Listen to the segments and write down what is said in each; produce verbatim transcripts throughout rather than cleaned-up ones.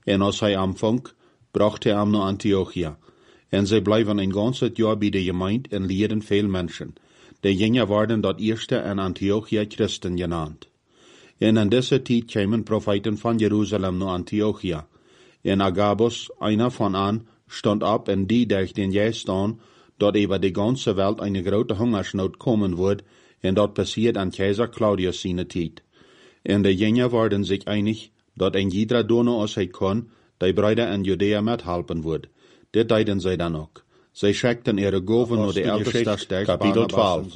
En als hij aanvang, bracht hij hem naar Antiochia. En zij blijven een ganzes jaar bij de gemeente en leerden veel mensen. De jingen worden dat eerste in Antiochia Christen genaamd. En in deze tijd kwamen profeten van Jeruzalem naar Antiochia. En Agabus, einer van aan, stond op en die dacht den jij staan, dat over de ganze Welt een grote hongersnood komen wordt, en dat passiert aan keizer Claudius zijn tijd. En de jingen worden zich einig, dat een jeder doen als hij kon, die Brüder in Judäa methelpen wordt. Dit deden zij dan ook. Zij schickten ihre Goven naar de älteste kapitel twaalf.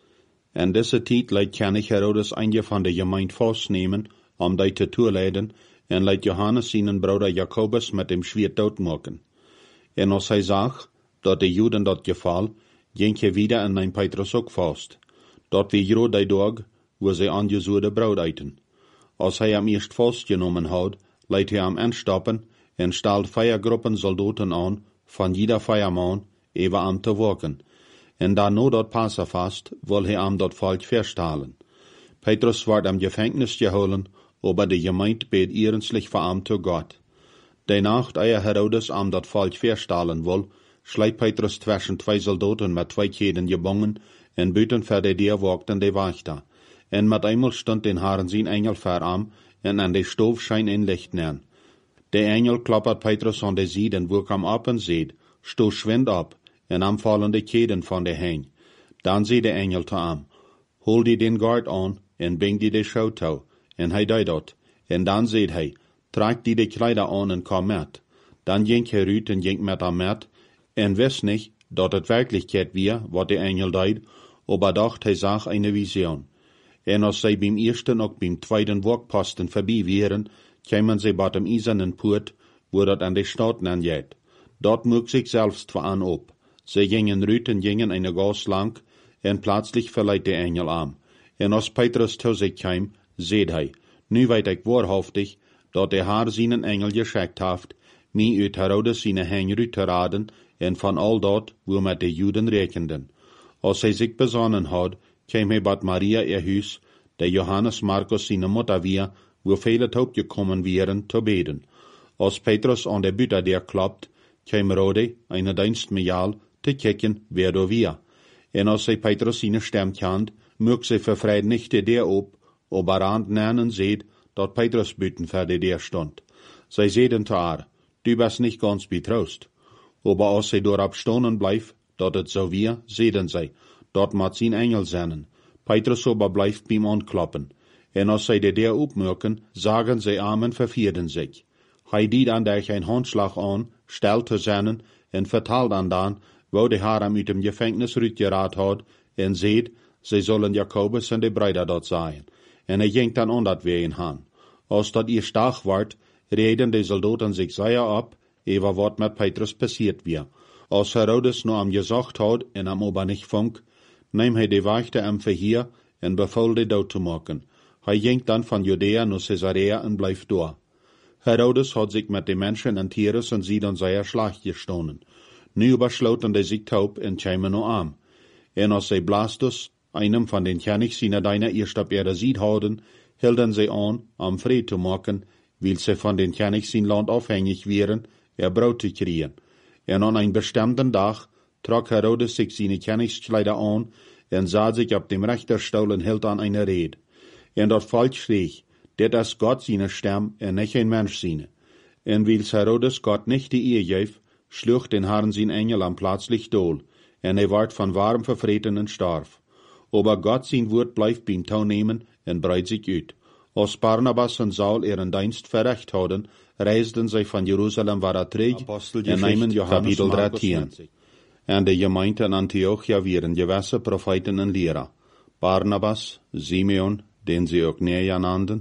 En deze tijd leidt König Herodes een van de gemeente vastnemen, om die te toeleiden, en leidt Johannes zijn broeder Jacobus met dem Schwert doodmaken. En als hij zag, dat de Juden dat geval, ging hij wieder en neem Petrus ook vast. Dat wie groot die dag, wo zij aangezoerde brood eten. Als hij hem eerst vastgenomen had, leidt hij hem instappen, en stelt vier groepen soldaten aan, van jeder vier man, even am te werken. En dan no dat Passafast, wil hij am dat volk verstalen. Petrus wordt am Gefängnis geholen, aber de gemeente beet ernstig voor am te God. De nacht, eer Herodes am dat volk verstalen wil, schleidt Petrus zwischen twee soldaten met twee keden gebonden, en buiten voor de deur walkten de wachter. En met eenmaal stond den Herren zijn engel voor am, en aan de stoof schijn een licht neer. De engel klappert Petrus aan de zijde en woek hem op en zegt, sto schwind op, en am vallen de keden van de heen. Dan zei de engel te am, hol die den gard aan, en bing die de schouw toe. En hij deed dat. En dan zei hij, trek die de kleider aan en kom met. Dan ging hij uit en ging met hem met, en wist niet, dat het werkelijkheid was, wat de engel deed, aber dacht hij zag een vision. En als zij beim eersten ook beim tweeden werkposten voorbij waren, kwamen zij bij dem eisernen poort, wo dat aan de stad aangeet. Dat moek zich zelfs aan op. Zij gingen uit en gingen eine gas lang, en plötzlich verleiht de engel aan. En als Petrus zu zich kwam, zei hij, nu weet ik waarhaftig, dat de Heer zijn engel geschickt heeft, mij uit Herodes zijn heen uit te raden, en van al dat, wo met de Juden rekenden. Als hij zich besonnen had, kwam hij bij Maria ihr huis, de Johannes Markus zijn moeder weer, wo vele opgekommen waren, te beden. Als Petrus aan de buitendeur klapt, kwam Rode, een dienstmejaal, te kijken, wer er weer. En als zij Petrus zijn stem kent, mocht zij vervreid niet de deur op, aber aan en zeed, dat Petrus buiten voor de deur stond. Zij zeiden te haar, du bist niet ganz betroost. Aber als zij doorop stonen blijft, dat het zo weer, zeiden zij, dat moet zijn engel zijn. Petrus aber blijft bij hem aankloppen. En als zij de deur opmerken, zagen zij aan en vervierden zich. Hij deed aan daar een handslag aan, stelte zijn, en vertelde aan dan, wo de Heer hem uit dem Gefängnis uitgeraad had, en zeed, zij zullen Jacobus en de Brüder dat zijn. En hij ging dan aan dat ween aan. Als dat ihr dag wordt, reden de soldaten zich zeer op, over wat met Petrus passiert weer. Als Herodes nu am gesagt had, en am aber nicht vond, neem hij de wachte am verhier, en beval de dood te maken. Hij ging dan van Judäa naar Caesarea en bleef door. Herodes had zich met de mensen en Tyrus en Sidon zeer slag gestonen. Nu besloten de zich taub en kwamen nu aan. En als zij Blastus, einem van den König seiner deiner eerst op ihre Sied houden, hielden zij aan, om vrede te maken, weil zij van den König zijn land afhängig waren, er brood te kriegen. En aan een bestemden dag trok Herodes zich zijn Königskleider aan, en zat zich op dem Richterstuhl en hield aan eine Rede. En dat volk schreeg, dit is God zijn stem, en niet een mens zijn. En weil Herodes God niet de eer geef, sloeg den Herrn zijn engel am plötzlich dood, en hij werd van warm vervreten en starf. Aber God zijn woord blijft bij hem toenemen en breidt zich uit. Als Barnabas en Saul ihren Dienst verricht hadden, reisden zij van Jeruzalem weer terug en nemen Johannes dertien. En de gemeente in Antiochia waren gewisse profeten en leraar. Barnabas, Simeon, den sie ook Neja nannten,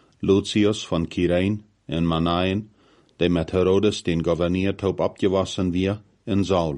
Lucius van Kyrene en Manaen, die met Herodes den Gouverneur top abgewassen weer, en Saul.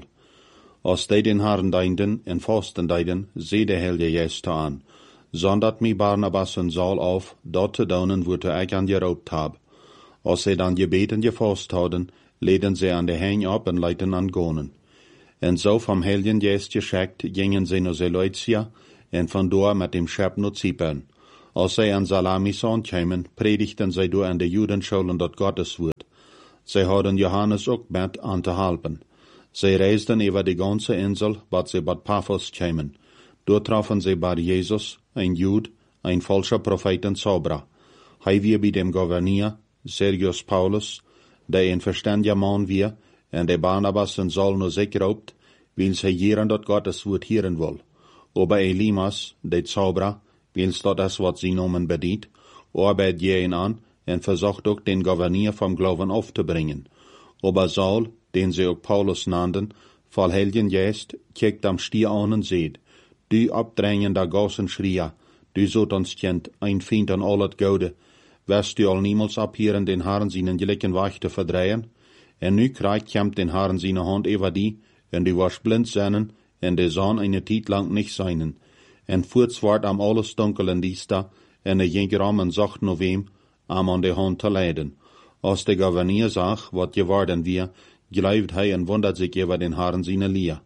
Als die den Herrn dienden en vasten deiden, zei de Heilige Geest aan, zondert mij Barnabas en Saul auf, dat te doen, wo te ik aan geroopt heb. Als zij dan gebeten gevast hadden, leden zij aan de heen op en leiden aan gonen. En zo vom Heiligen Geest geschickt, gingen zij naar Seleucia, en van door met dem Schep naar Zypern. Als zij aan Salamis aankwamen, predigten zij door aan de Judenscholen dat Gottes woord. Sie hadden Johannes ook met aan te helpen. Sie reisden über die ganze Insel, wat sie bad Paphos kämen. Dort trafen sie bei Jesus, ein Jud, ein falscher Prophet und Zauberer. Hij wir bei dem Gouverneur, Sergius Paulus, der ein verständiger Mann wir, und der Barnabas und Saul nur sich raubt, weil sie jeren dort Gottes Wort hören will. Aber Elimas, der Zauberer, weil dort das, was sie nomen bedient, arbeitet je ihn an und versucht auch den Gouverneur vom Glauben aufzubringen. Aber Saul, den sie auch Paulus nannten, voll Helden jest, kijkt am Stier an und seht, du abdrängender Gossen schrie, du sollt uns kennt, ein Feind an all het Gode, wirst du all niemals abhieren, den Herrn seinen gelicken Weich zu verdrehen? En nu krijgt kämmt den Herrn seine Hand über die, en du warst blind seinen, en de zon eine Tijd lang nicht seinen. En voorts ward am alles dunkel en diesta, en de jinker am en zacht no wem, am an de Hand te leiden. Als de Gouverneur zag, wat geworden wir, geleift hij en wundert sich über den Herrn seine Lier.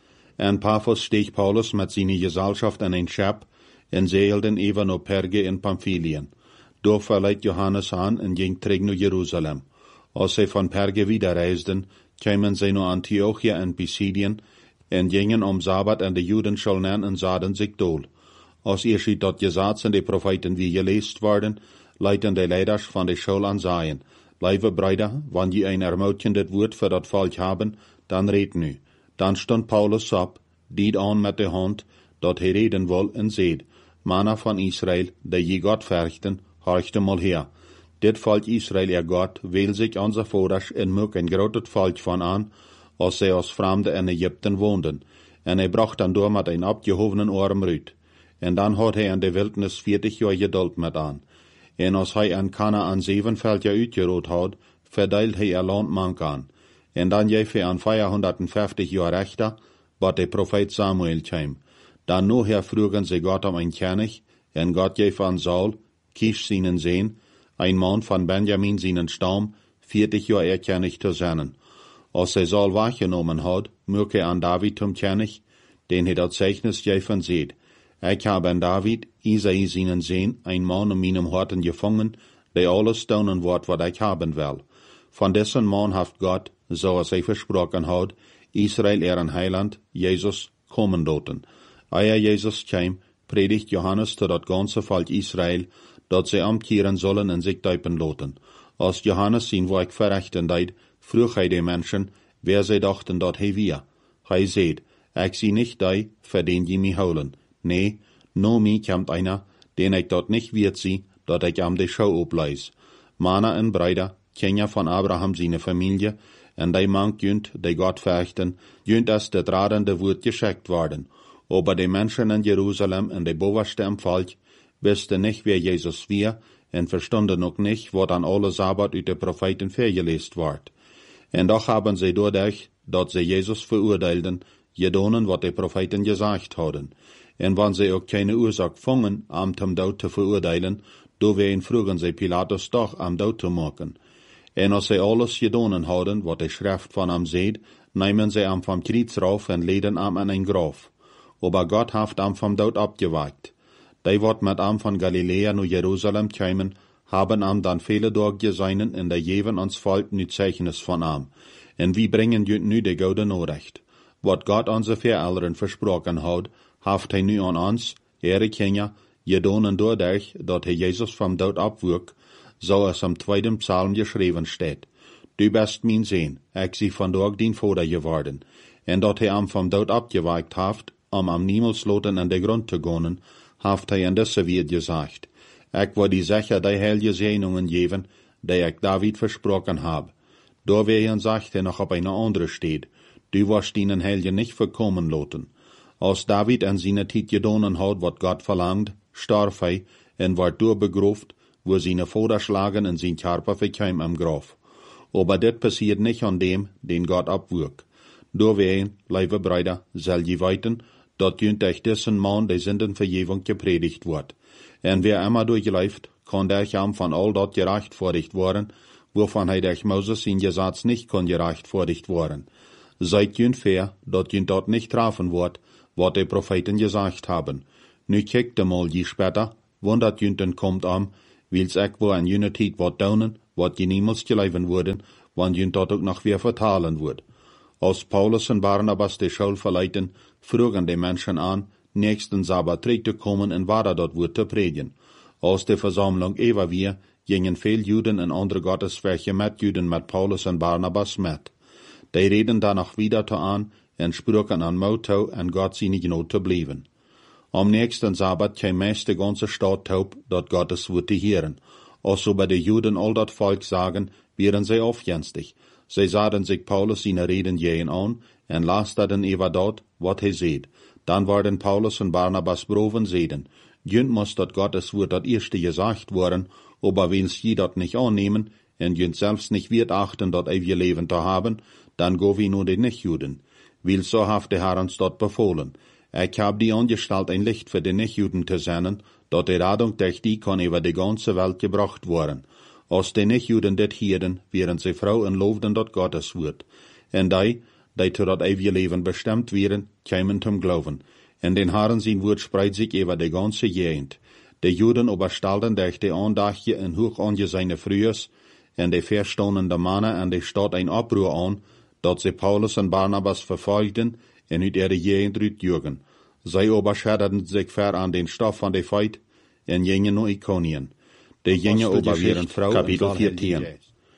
En Paphos steeg Paulus met seine Gesellschaft an ein Schap, en zeilden even op Perge in Pamphylien. Door verleiht Johannes an en ging terug naar Jerusalem. Als sie von Perge wiederreisden, kämen sie naar Antiochia en Pisidien, en gingen om Sabbat en de Juden scholnen en zaden sich dool. Als ihr schiet dat Gesetz en de Propheten wie geleest worden, leiten de leiders van de Schol an seien. Lieve Brüder, wann je ein ermutigendes Wort für dat Volk haben, dann red nu. Dann stond Paulus op, diet an met de hand, dat hij reden wil en zeed, Manna van Israël, die je Gott verchten, horchte mal her. Dit Volk Israël, ihr Gott, will sich unser Vordersch en mög ein groot Volk van an, als sie als Fremde in Ägypten woonden. En hij bracht dan door met een abgehobenen arm ruut. En dan had hij in de wildnis veertig jaar geduld met aan. En als hij aan Kanaan zeven veldje uitgerood had, verdeelt hij er land mank aan. En dan geef hij aan vierhonderdvijftig jaar rechter, wat de profeet Samuel kwam. Dan noher vroegen sie Gott um ein König, en Gott geef aan Saul, Kisch seinen Sehn, ein Mann von Benjamin seinen Stamm, vierzig Jahre er König zu sein. Als sie Saul wahrgenommen hat, möge an David zum König, den er das Zeichnis gefen sieht. Ich habe an David, Isai seinen Sehn, ein Mann in meinem Horten gefangen, der alles tun wird, was ich haben will. Von dessen Mann haft Gott, so als er versprochen hat, Israel ihren Heiland, Jesus, kommen doten. Eer Jesus kam, predigt Johannes zu dat ganze Volk Israel, dat sie umkehren sollen en sich deupen loten. Als Johannes sein Werk verrichten deed, vroeg hij de Menschen, wer sie dachten dat hij wir. Hij seht, ich sie nicht die, für den die mich holen. Nee, no mi kommt einer, den ich dort nicht wird sie, dat ich am de Schau obleis. Mana en Brüder, Kinder von Abraham seine Familie, en die mank jünt, die Gott verrichten, jünt as de dradende Wort geschickt worden. Aber die Menschen in Jerusalem und die Boverste im Volk wussten nicht, wer Jesus wir, und verstanden auch nicht, was an alle Sabbat uit de Propheten vergelest ward. Und doch haben sie dadurch, dass sie Jesus verurteilten, gedonen, was die Propheten gesagt hadden. Und wenn sie auch keine Ursache fangen, am zum Tod zu verurteilen, do wen frugen sie Pilatus doch am Tod zu machen. Und als sie alles gedonen hadden, was die Schrift von am seht, nehmen sie am vom Kreuz rauf und leden am an ein Graf. Aber Gott haft am vom Tod abgewagt. Die wat mit am von Galiläa nach Jerusalem kämen, haben am dann viele dort geseinen in der jeven uns Volk nu Zeichnis von am. Und wie bringen jüt nu de gode Nachricht. Wat Gott unser Verälteren versprochen hat, haft hij nu an uns, ihre Kinder, gedonen dadurch, dat hij Jesus vom Tod abwürg, so es am zweiten Psalm geschrieben steht. Du bist mein Sehn, ich sie von dort din Vater geworden. Und dat hij am vom Tod abgewagt haft, um am Niemelsloten an de Grund zu gehen, haft hij in deze Wied gesagt. Ich will die sicher die heilige Segnungen geben, die ich David versprochen hab. Dawehren sagt er noch auf eine andere steht, du wirst ihnen Helge nicht verkommen loten. Als David an seine Zeit gedonen hat, wat Gott verlangt, starb er und ward durchbegruft, wo seine Vater schlagen in sein Körper verkäm am Graf. Aber das passiert nicht an dem, den Gott abwürg. Dawehren, liebe Brüder, soll je weiten, dat jünt durch dessen Mann die Sündenvergebung gepredigt wird. En wer immer durchläuft, kann der am von all dort gerechtfertigt worden, wovon hij durch Moses in Gesetz nicht kann gerechtfertigt worden. Seid jünt fair, dat jünt dort nicht treffen wird, wat die Propheten gesagt haben. Nu kijkt mal je später, wann dat jünten kommt am, wils ek wo an jüne Tijd wat daunen, wat je niemals geleiven worden, wann jünt dort ook nog weer vertalen wordt. Als Paulus en Barnabas de Schule verleiten, vroegen de Menschen an, nächsten Sabbat terug te komen en waar dat wordt te predigen. Als de Versammlung Eva wir, gingen veel Juden en andere Gotteswerke met Juden met Paulus en Barnabas met. Die reden danach wieder te aan en sprachen an Motto en Gott seine Gnade te blijven. Am nächsten Sabbat kam meist de ganze Stadt taub, dort Gottes Wort te hören. Also bei de Juden all dat Volk sagen, wären sie aufjenstig. Sie sahen sich Paulus seine Reden jähen an en lasterten Eva dort, wat hij seht. Dann waren Paulus und Barnabas Broven seden. Jünt muss dort Gottes Wort dat erste gesagt worden, aber wenn's je dort nicht annehmen, en jünt selbst nicht wird achten, dort ewige Leben zu haben, dann go wie nur den Nichtjuden. Weil so haft der Herr uns dort befohlen. Ich hab die angestalt ein Licht für die Nichtjuden zu senden, dort die Radung durch die kann über die ganze Welt gebracht worden. Als die Nichtjuden dit hieren, wären sie froh und lobten dort Gottes Wort. En die, die zu dort ewige Leben bestimmt wären, kämen zum Glauben. En den Herren sein Wort spreit sich über die ganze Gegend. Die Juden überstalten durch die Andachtje in hoch angesehene Frühers, en die verstehenden Männer an die Stadt ein Abruhr an, dort sie Paulus und Barnabas verfolgten en uit ihre Gegend rütjürgen. Sie überschäderten sich ver an den Stoff von der Feit en gingen nach Ikonien. Die gingen über ihren Frau Kapitel vierzehn.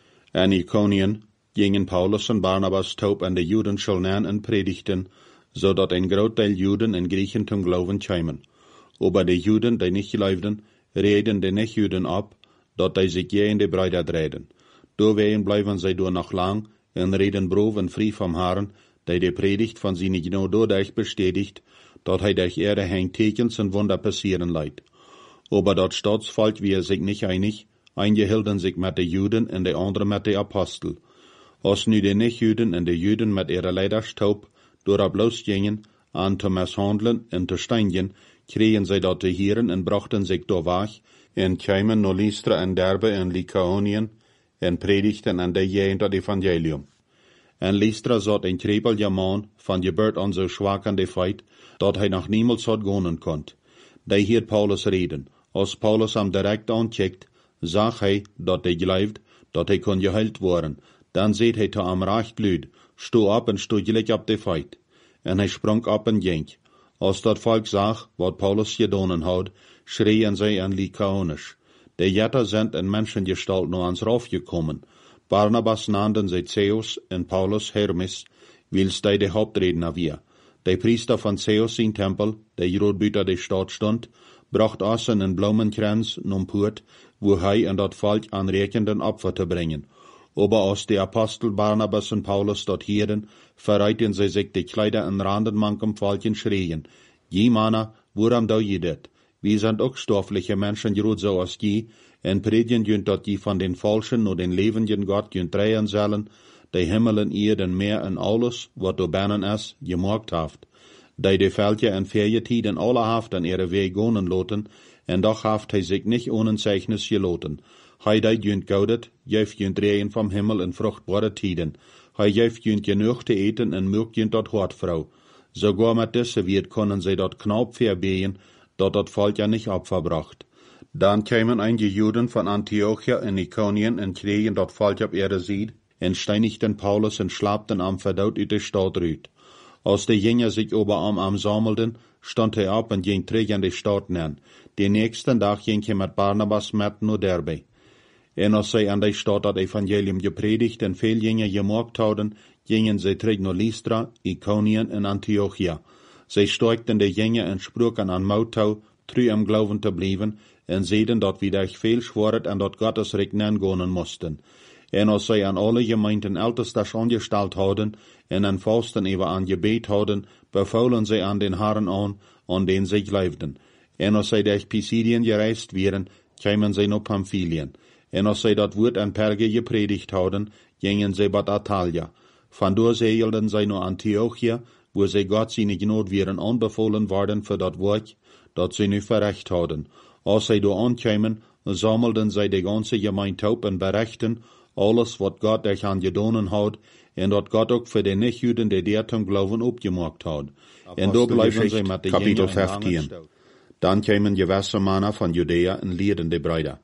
En Ikonien gingen Paulus und Barnabas taub an die Juden schulnen en predigten, so dat ein Großteil Juden in Griechen zum Glauben kämen. Aber die Juden, die nicht glaubten, reden die Nicht-Juden ab, dat die sich je in die Brüder drehen. Doorwegen bleiben sie door noch lang en reden broven frei vom Herrn, die die Predigt von seine Gnade dadurch bestätigt, dat hij durch ihre Hängt Tekens und Wunder passieren leidt. Aber dat Staatsvolk wir sich nicht einig, eingehielten sich mit den Juden und die anderen mit den Apostel. Als nu die Nicht-Juden und die Juden mit ihrer Leiderstaub door losgingen, an te mishandelen en te steinigen, kregen sie dat te hieren en brachten sich door weg, en kwamen naar Lystra en Derbe en Lycaonien, en predigten an der Gegend dat Evangelium. En Lystra zat een krepelje man, van gebeurt an zo schwak an de feit, dat hij nog niemals had gonen kont. Die hiert Paulus reden. Als Paulus hem direct aankijkt, zag hij dat hij gelooft, dat hij kon geheild worden. Dan zet hij te am recht luid, sto op en sto gelijk op de feit. En hij sprong op en ging. Als dat volk zag, wat Paulus gedaan had, schreien zij en Lycaonisch. De Jetter sind in Menschengestalt nur ans Rauf gekommen. Barnabas nannten sie Zeus en Paulus Hermes, wils die de Hauptredner wir. Der Priester von Zeus sein Tempel, der Jodbüter der Stadt stund, bracht Assen en Blumenkranz num Purt, wo hij en dat Volk anrekenden Opfer te bringen. Aber als die Apostel Barnabas und Paulus dort hieren, verreiten sie sich die Kleider en Randenmankem Volken schreien. Je Manna, woran da je dit? Wir sind auch stoffliche Menschen, gerot so als je, en predigen jünt dat je van den falschen und den lebenden Gott jünt drehen sollen, die Himmel en Erden, Meer en alles, wat do binnen is, gemaakt haft. Die de Veldje en Ferietiden alle haft an ihre Weg gonen loten, en doch haft hij sich nicht ohne Zeichnis geloten. Hij die jünt gaudet, jef jünt drehen vom Himmel in fruchtbare Tiden. Hij jef jünt genug te eten en mögt jünt dat Hortfrau. Sogar mit diese wird können sie dort knapp verbehen, dat dat Volk ja nicht abverbracht. Dann kämen einige Juden von Antiochia in Ikonien en kregen dat Volk op ihre Sied, en steinigten Paulus en schlapten am Verdaut uit de Stadt rüt. Als de Jünger sich oberarm am sammelten, stand hij op en ging terug in de Stadt nen. Den nächsten Tag ging hij mit Barnabas met naar Derbe. En als zij an de Stadt dat Evangelium gepredigt en veel Jünger gemaakt hadden, gingen zij terug naar Lystra, Ikonien en Antiochia. Zij steugten de Jünger en sprachen an Motto, treu am Glauben te blijven, en zeiden dat we durch veel schworet en dat Gottes Reich gonen moesten. En als zij an alle Gemeinden ältestes angestalt hadden, en an Fasten über an Gebet hadden, befohlen zij an den Herren an, an den zij geloofden. En als zij durch Pisidien gereist wären, kämen zij naar Pamphylien. En als zij dat Wort an Perge gepredigt hadden, gingen zij bat Atalia. Vandoor segelden zij naar Antiochia, wo zij Gott seine Gnade wären anbefohlen worden für dat Werk, dat zij nu verrecht hadden. Als zij door aankwamen, sammelden zij de ganze Gemeinde op en berichten alles wat Gott euch an gedonen had, en dat Gott ook voor de Nicht-Juden die der zum Glauben opgemaakt had. En daar blijven zij met de Kapitel vijftien. Dan kwamen gewisse Männer von Judäa en leerden de Brüder.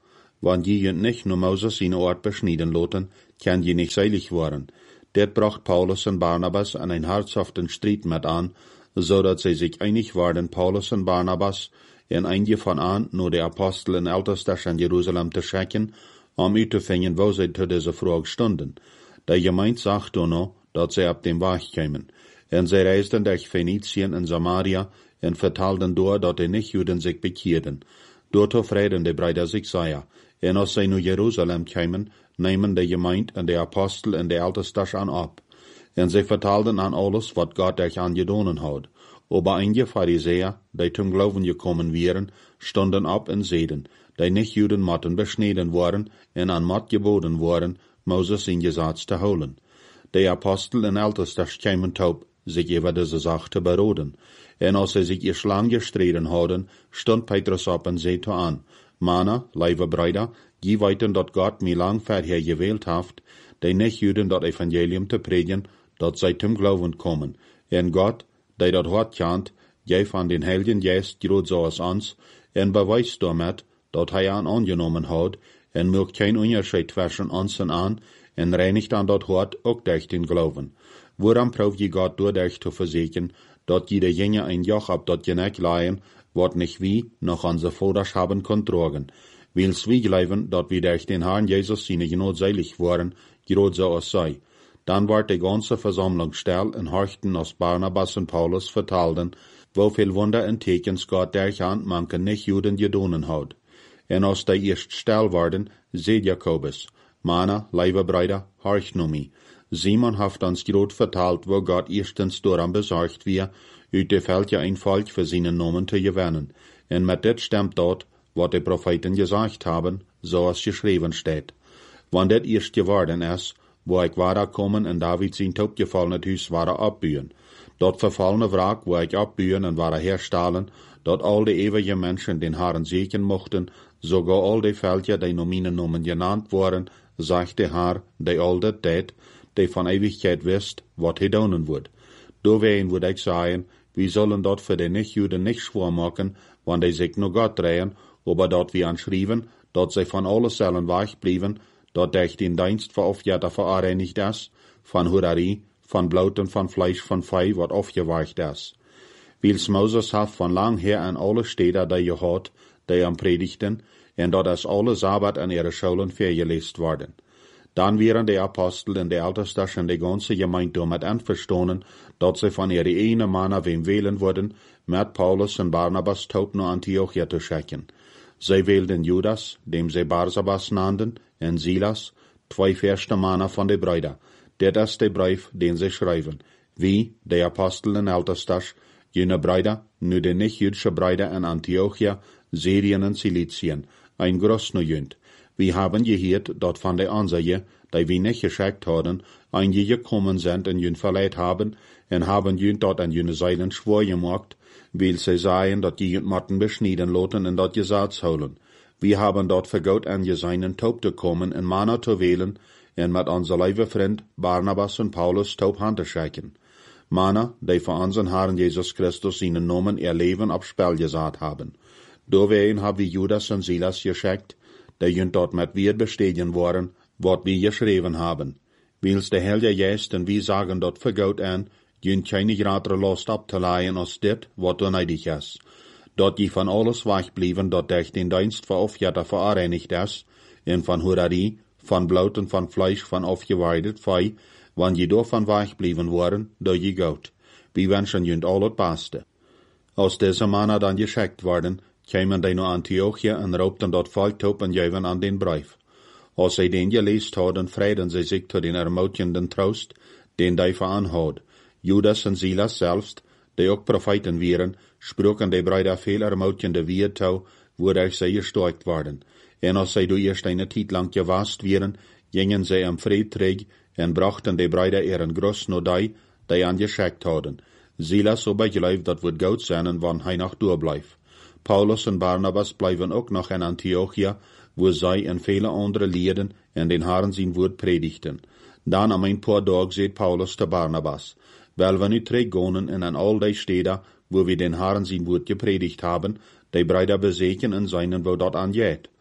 Want je junt nicht nur Moses in Ort beschneiden loten, kann je nicht seilig worden. Det bracht Paulus und Barnabas an ein herzhaften Streit mit an, so dass sie sich einig waren, Paulus und Barnabas in einige von an nur die Apostel in Ältester in Jerusalem zu schicken, um uitzufinden, wo sie zu dieser Frage stunden. Der Gemeinde sagte noch, dass sie ab dem Weg kämen. Und sie reisten durch Phönizien und Samaria und vertalten dort, dass die Nichtjuden sich bekehrten. Dort freuten die Brüder sich sehr. Und als sie nach Jerusalem kämen, nehmen die Gemeinde und die Apostel und die Ältester an ab. Und sie vertalten an alles, was Gott euch angedonen hat. Aber einige Pharisäer, die zum Glauben gekommen wären, stunden ab und sehen, die Nichtjuden mochten beschneden worden und an Mott geboten worden, Moses in Gesetz zu holen. Die Apostel und Ältester kämen taub, sich über diese Sache zu beraten. Und als sie sich ihr Schlang gestritten hadden, stund Petrus ab und sagte an, Mana, liebe Brüder, je weiten, dat Gott mir lang vorher gewählt haft, die Nichtjuden dat Evangelium zu predigen, dat sie zum Glauben kommen. Und Gott, der dat hart kennt, geef an den Heiligen Geist grad so als uns, und beweist damit, dat hij an angenommen hat, und mögt kein Unterschied zwischen uns und an, und reinigt an dat hart auch durch den Glauben. Woran braucht je Gott durch euch zu versichern, dat jeder Jünger ein Joch ab dat Geneck leihen, wat nicht wie noch unsere Vaters haben kon tragen. Wils wie glauben, dat wir durch den Herrn Jesus seine Genot seilig waren, grad so als sei. Dann ward die ganze Versammlung still und horchten, als Barnabas und Paulus vertalten, wo viel Wunder und Tekens Gott durch an manchen Nichtjuden gedonen hat. Und als die erst still waren, seht Jakobus, Mana, liebe Brüder, horcht nu mi. Simon haft uns grad vertalt, wo Gott erstens daran besorgt wir, uit de Feld ja ein Volk für seinen Namen zu gewinnen. Und mit dit stimmt dort, wat die Propheten gesagt haben, so als geschrieben steht. Wann dit erst geworden ist, wo ich war kommen und David sein totgefallenes Haus war abbühen. Dort verfallene Wrack, wo ich abbühen und war herstellen, dort all die ewige Menschen den Herrn segnen mochten, sogar all die Felder, die noch meine Namen genannt worden, sagt der Herr, die all das tät, die von Ewigkeit wisst, wat he donen wird. Dowein würde ich sagen, wir sollen dort für die Nichtjuden nicht schwor machen, wann die sich nur Gott drehen, aber dort wir anschrieben, dort sie von alles sollen weich blieben, dort durch den Dienst für Aufjährter vereinigt ist, von Hurari, von Blut und von Fleisch von Fei, wat aufgeweicht ist. Wils Moses hat von lang her an alle Städte, die je hat, die am Predigten, und dort ist alle Sabbat an ihre Schulen vergelesen worden. Dann wären die Apostel und die Ältester und die ganze Gemeinde damit einverstanden, dass sie von ihre eine Mann wem wählen würden, mit Paulus und Barnabas taub nach Antiochia zu schicken. Sie wählten Judas, dem sie Barsabas nannten, und Silas, zwei erste Männer von den Brüdern. Das ist der Brief, den sie schreiben. Wie, die Apostel und Ältester, jene Brüder, nur die nicht-jüdische Brüder in Antiochia, Syrien und Silizien, ein groß Neujönd. Wir haben gehört, dort von der Ansaie, die wir nicht geschickt haben, einige gekommen sind und jün verleiht haben, und haben jün dort an jüne Seilen schwor gemacht, weil sie sagen, dass die jün Motten beschneiden loten und dort Gesetz holen. Wir haben dort für Gott angesehen, taub zu kommen und Männer zu wählen, und mit unser liebe Freund Barnabas und Paulus taub Hand zu schicken. Männer, die für unseren Herrn Jesus Christus seinen Namen ihr Leben aufs Spiel gesetzt haben. Dowein haben wir Judas und Silas geschickt, die jün dort mit wir bestätigen worden, wat wir geschrieben haben. Wils der Heilige Geist und wir sagen dort für Gott an, jün keine größere Last abzuleihen als dit, wat nötig ist. Dort je von alles weich blieben, dort durch den Dienst für Aufjährter vereinigt ist, und von Hurari, von Blut und von Fleisch von aufgeweidet Fei, wann je davon weich blieben waren, do je Gott. Wir wünschen jün all das Beste. Aus dieser Männer dann geschickt worden, kämen die nach Antiochia und raubten dort Volk taub und jäven an den Brief. Als sie den gelesen hadden, freiden sie sich zu den ermutigenden Trost, den die veranhat. Judas und Silas selbst, die auch Propheten wären, sprachen die Brüder viel ermutigende Wort zu, wodurch sie gestärkt waren. Und als sie durch erst eine Zeit lang gewasst wären, gingen sie am Friedträg und brachten die Brüder ihren Groß nur die, die angeschickt hadden. Silas aber glaubt, das wird gut sein, wann er noch durchbleibt. Paulus und Barnabas bleiben auch noch in Antiochia, wo sie und viele andere Lieden in den Herrn sein Wort predigten. Dann am ein paar Tage seht Paulus zu Barnabas, weil wir nicht zurückgehen in an all die Städte, wo wir den Herrn sein Wort gepredigt haben, die Brüder besegen und seinen, wo dort angeht.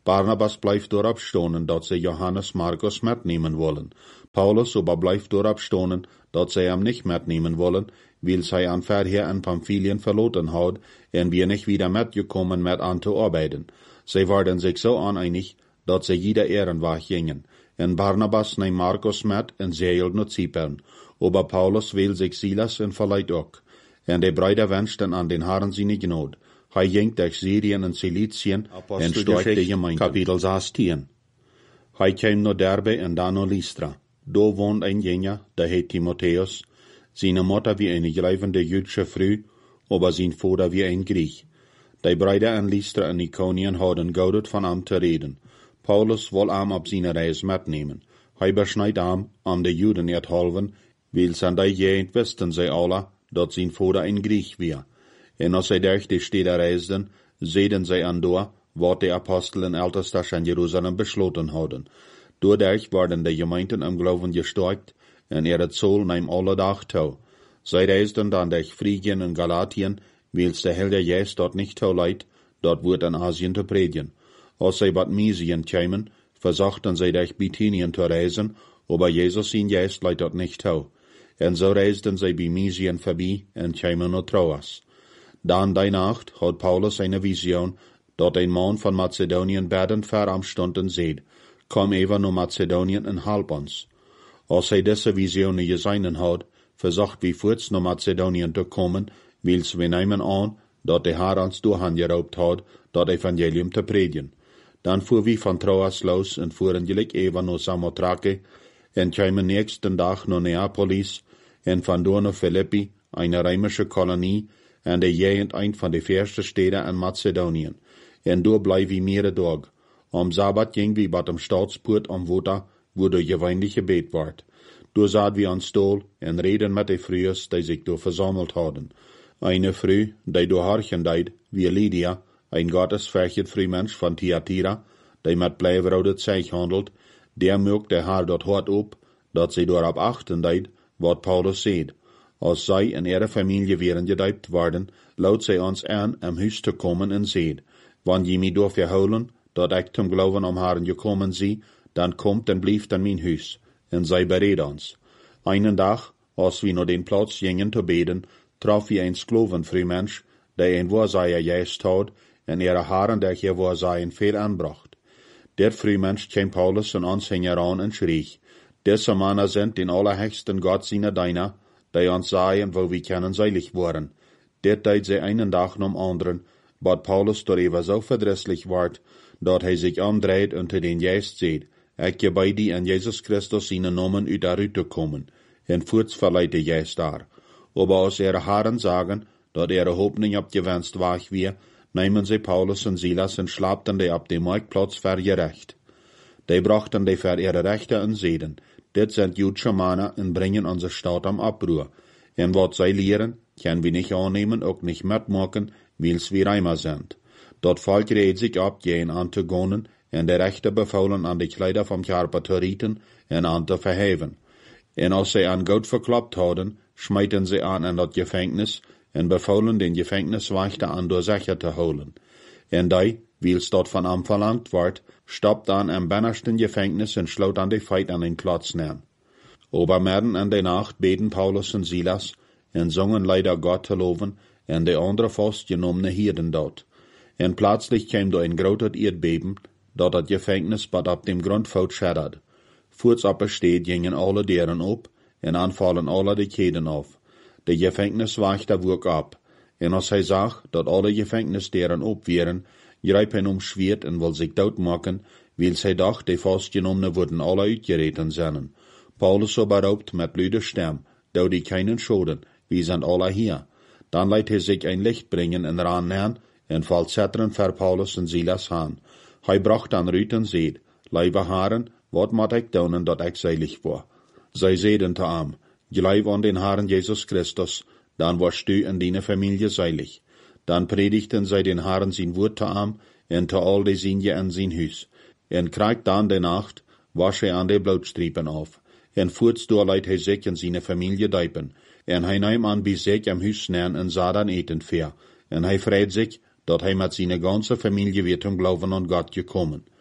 Barnabas blijft daarop stonen dat ze Johannes Markus metnemen wollen. Paulus aber blijft daarop stonen dat zij hem niet metnemen wollen, weil zij aan verheer en Pamphylien verloten had en wir nicht wieder metgekommen met aan te arbeiden. Zij waren zich zo oneinig dat ze jeder ehrenweg gingen. En Barnabas neemt Markus met en zeilt naar Zypern. Aber Paulus wil zich Silas en verleiht ook. En de Brüder wenschten aan den Herren seine Gnade. Hij ging durch Syrien en Ciliciën en stärkte de gemeente. Kapitel zestien. Hij kwam naar Derbe en dan naar Lystra. Daar woont een jongen, der heet Timotheus. Zijn moeder wie een gelijvende Jüdische vrouw, aber zijn vader wie een Griech. Die Brüder in Lystra en Iconien hadden gaudet van hem te reden. Paulus wil hem op zijn reis metnemen. Hij besnijdt hem om de Juden niet helpen, weil zijn die gegend wisten zij alle, dat zijn vader een Griech was. En als zij durch die steden reisden, zeiden zij aan door, wat de apostelen ältestes in Jeruzalem besloten hadden. Doordat werden de gemeenten im Glauben gestärkt, en er het Zoll neem alle dag toe. Zij reisden dan durch Phrygien en Galatien, wils de Heilige Geist dort nicht toeleidt, dort wordt in Asien te predigen. Als zij wat Mysien kwamen, versuchten zij durch Bithynien te reisen, aber Jesus zijn Geist leidt dort nicht toe. En zo reisden zij bij Mysien voorbij en kwamen naar Troas. Dan die Nacht had Paulus eine Vision, dat een man van Macedonien bedend ver am stunden zeed, kom even naar Macedonien en help ons. Als hij deze vision gezien had, verzocht wie voorts naar Macedonien te komen, wils we nemen aan, dat de Heer ons doorgeroepen had, dat evangelium te predigen. Dan voer we van Troas los en voeren gelijk even naar Samothrake, en kwamen nächsten dag naar Neapolis, en van daar naar Philippi, een römische kolonie, en de gegend een van de verste steden in Macedonien. En daar bleef we mehrere dag. Am Sabbat ging we bij dem Staatspoort am Water, wo der gewöhnlich gebet ward. Daar zaten we aan stoel en reden met de vrouwen die zich daar verzameld hadden. Eine vrouw, die door harchen deed, wie Lydia, een gottesfürchtig vrouwmensch van Thyatira, die met blijverhoudend zeeg handelt, der merkte haar dat hart op, dat zij daarop achten deed, wat Paulus zei. Als zij en ihre familie wären gedeibt worden, laut zij ons aan am huis te komen en zei, wanneer je mij door verholen, dat ik zum Glauben am Herrn gekommen zie, dan komt en blijft in mijn huis, en zij bereid ons. Einen dag, als we naar den plaats gingen te beden, traf we een sklovenvrouwmensch, die een waarzeier juist had, en ihre haren der je waarzeijen veel aanbracht. Der vrouwmensch kwam Paulus en ons aan en schrie, deze mannen sind den allerhöchsten Gott seiner Diener, die ons zeien, wo we kennen seilig worden. Dit deed zij einen dag nom anderen, wat Paulus daarover zo verdrisselijk werd, dat hij zich omdraait en te den Geist zei, ik je bij die en Jezus Christus zijn namen uit daaruit te komen, en voorts verleidt de Geist daar. Aber als ihre Herren sagen, dat ihre Hoffnung abgewenst war wir, nehmen sie Paulus und Silas und schlappten die ab dem Marktplatz für ihr Recht. Die brachten die für ihre Rechte in Seden. Dit sind jüdische Männer und bringen unsere Stadt am Abruhr. Und was sie lehren, können wir nicht annehmen, auch nicht mitmachen, weil's wir Reimer sind. Dort Volk redet sich ab, gehen anzugonen, und die Rechte befohlen an die Kleider vom Körper zu rieten und an zu verheven. Und als sie an Gott verklappt hadden, schmeiten sie an in das Gefängnis und befohlen den Gefängniswächter an durch Sicher zu holen. Und die, weil's dort von ihm verlangt ward, stoppt an im bennersten Gefängnis und schlaut an die Feit an den Klotz nähen. Aber mitten in der Nacht beten Paulus und Silas und sungen leider Gott zu loben und die andere festgenommene Hirten dort. Und plötzlich kam da ein großes Erdbeben, dat das Gefängnis bad ab dem Grund schädert. Voorts op besteed gingen alle deuren op en aanvallen alle de keden af. De Gefängniswächter woog ab, en als hij zag dat alle Gefängnisdeuren op waren, greep hij om Schwert en wil zich doodmaken, wils hij dacht, de vastgenommenen worden alle uitgereten zijn. Paulus oberhaupt met luide stem, dood die keinen schoden, wie zijn alle hier. Dan leidt hij zich een licht brengen en ran aan, en valt zetteren voor Paulus en Silas aan. Hij bracht dan Ruut en zeid, lieve haren, wat moet ik doen dat ik seilig word? Zij zeiden te hem, gelijf aan den Herrn Jesus Christus, dan warst du en deine Familie seilig. Dan predigten zij den Herrn zijn woord te hem, en te al de zienje en zijn huis. En kreeg dan de nacht, was hij aan de bloedstrepen af. En voorts door leidt hij zich en zijn familie dijpen. En hij neem aan bij zich am huis neer en zat dan eten ver. En hij vreed zich, dat hij met zijn ganze Familie weer zum Glauben an Gott gekommen.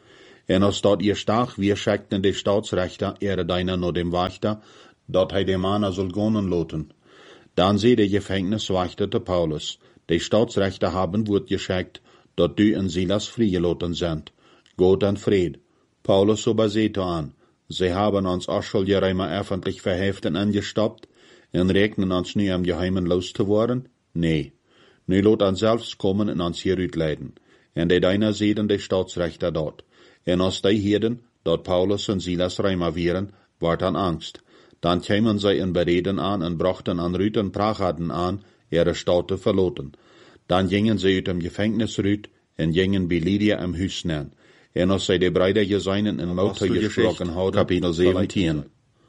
En als dat ihr stach, wir schickten de Staatsrechter ihre deiner nur dem Wächter, dat hij de Mann soll gonen loten. Dann sie de Gefängniswächter te Paulus, de Staatsrechter haben wird geschickt, dat du en Silas friegeloten sind. Gott en Fried. Paulus aber seht an, sie haben uns Aschulgereimer öffentlich verheften angestoppt, en regnen uns nu am Geheimen loszuworden? Nee. Nu lot an selbst kommen en uns hier uitleiden. En de deiner sehen de Staatsrechter dort. En als die heden, dat Paulus en Silas reimer wären, ward an Angst. Dann kämen sie in Bereden an en brachten an Rüten Prachaden an, ihre Stadt te verloten. Dann gingen sie uit dem Gefängnis rüt, en gingen bei Lydia am Hus nean. En als zij de Brüder geseinen in lauter gesprochen hadden, Kapitel zeventien.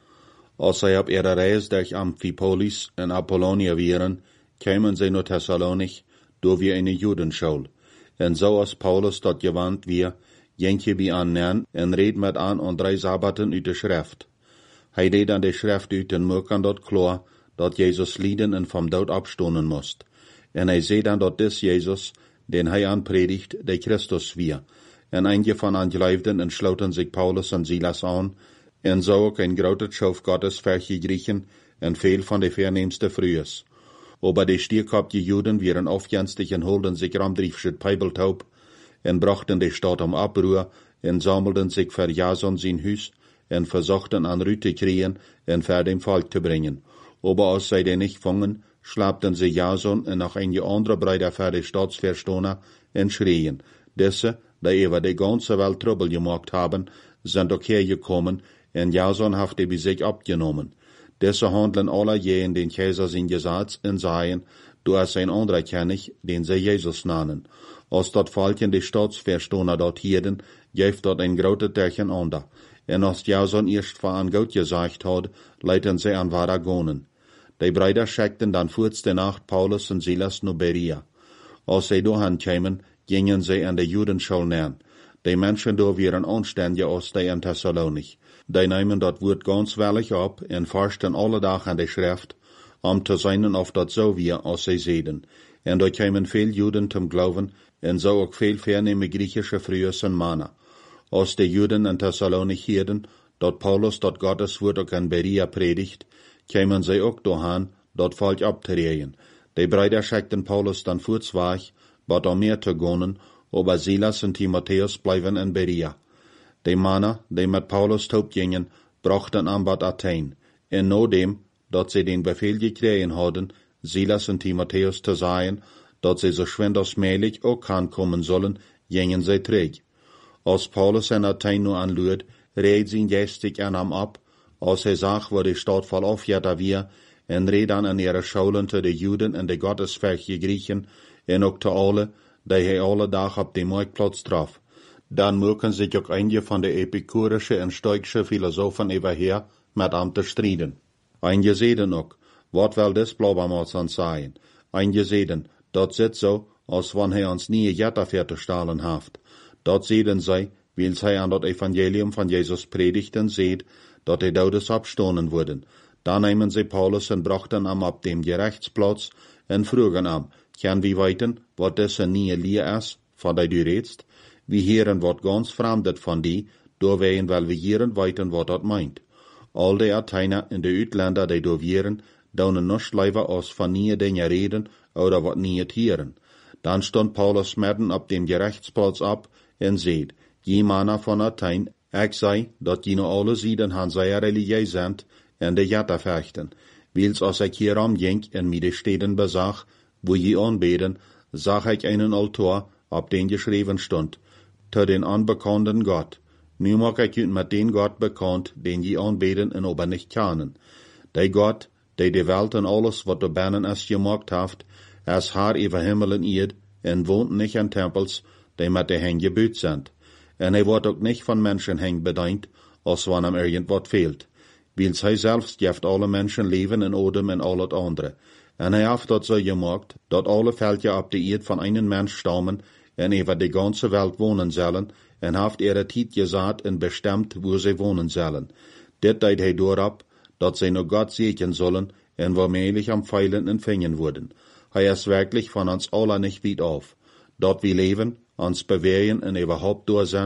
Als zij op ihre reis durch Amphipolis en Apollonia wären, kämen sie naar Thessalonich, door wir eine Judenschule. En so als Paulus dort gewandt wir, ging je bij an nean, en red met an und drei Sabbaten uit de Schrift. Hij deed aan de Schrift uit en merken dat klar, dat Jezus lieden en vom dood abstonen moest. En hij zei dan dat dis Jezus, den hij aanpredigt, de Christus wie. En einige van aan geloofden en sloten zich Paulus en Silas aan, en zo ook een grote schoof Gottes vergegriechen en veel van de verneemste Frühes. Aber de stierkopte Juden wären aufgenstig en holden sich ramdriefschut Peibeltaub, en brachten de Stadt om Abruhr, en sammelden sich für Jason sein Hus, en versuchten an Rüte kriegen, en für dem Volk zu bringen. Aber als sie den nicht fangen, schlappten sie Jason en noch einige andere Brüder für die Staatsverstoner en schrien. Diese, die über die ganze Welt Trouble gemacht haben, sind auch hergekommen, en Jason hat die bei sich abgenommen. Diese handeln alle je in den Kaiser sein Gesetz en seien, du hast ein anderer König, den sie Jesus nannen. Als dat Volken die Staatsverstoner dort hielden, geeft dort ein grote Tärchen ander. En als Jason erst von Gott gesagt hat, leiten sie an Varagonen. Die Brüder schickten dann kurz der Nacht Paulus und Silas nach Berea. Als sie dahin kämen, gingen sie an die Judenschule nähen. Die Menschen da wären anständiger als die in Thessalonich. Die nehmen dat Wort ganz wellig ab en forschten alle Tag an die Schrift, um zu sein, auf dat so wir, als sie sehen. En da kämen viel Juden zum Glauben, en so auch viel vernehme griechische Frühes und Männer. Als die Juden in Thessalonich hierden, dat Paulus dat Gottes Wort auch in Berea predigt, kämen sie auch dahin, dat Volk abzurehen. Die Brüder schickten Paulus dann vorzweig, bat um mehr zu gehen, aber Silas und Timotheus bleiben in Berea. Die Männer, die mit Paulus taub gingen, brachten an Bad Athen. En nachdem, dat sie den Befehl gekriegt hadden, Silas und Timotheus zu sagen, dat sie so schwind als möglich auch kommen sollen, gingen sie träg. Als Paulus in Athen nur anlüht, red sie gestig an ihm ab, als er sagt, wo die Stadt voll aufjährter wir, en red an an ihre Schulen zu den Juden und die Gottesfähige Griechen, en auch zu alle, die er alle Tag auf dem Marktplatz traf. Dann mögen sich auch einige von den epikurischen und stoischen Philosophen überher mit ihm zu striden. Einige sehen auch, wat will das Blaubermals an sein? Einige sehen, dat sitzt so, als wenn er uns nie Jetta fertigstellen haft. Dat sehen sie, weil sie an das Evangelium von Jesus predigten seht, dat die Todes abstonen wurden. Da nehmen sie Paulus und brachten ihm ab dem Gerichtsplatz und frugen ihm, kann wir weiten, wat das nie Lehr ist, von der du redst? Wir hören wat ganz Fremdet von die, do wein weil wir hören weiten, wat dat meint. All die Athener in de Utländer, die do wären, daunen noch lieber aus von nie Dinge reden oder wat nie hören. Dann stund Paulus mitten ab dem Gerichtsplatz ab und seht, je Männer von Athen, ich sei, dat jene alle Sieden han sehr religiös sind en de Jetta fechten. Wils als ich hier umging en mir de Städten besach, wo je anbeten, sah ich einen Altar, ab den geschrieben stund, zu den unbekannten Gott. Nu mag ich jut mit den Gott bekannt, den je anbeten en aber nicht kennen. Der Gott, der die Welt und alles, wat du binnen es gemacht haft, es Herr über Himmel und Erd, en wohnt nicht in Tempels, die mit de Hängen gebüht sind. En er wird auch nicht von Menschen hängen bedient, als wenn ihm irgendwas fehlt. Weil hij selbst geeft alle Menschen Leben in Odem und alles andere. En hij hat dat so gemacht, dat alle Völker ab der Erd von einem Mensch stammen en über die ganze Welt wohnen sollen, en hat ihre Zeit gesagt und bestimmt, wo sie wohnen sollen. Dit deed hij doorab, dat sie nur Gott segnen sollen en womöglich am Pfeilen empfangen wurden. Hij ist wirklich von uns alle nicht weit auf. Dort wir leben, uns bewegen und überhaupt durch sind,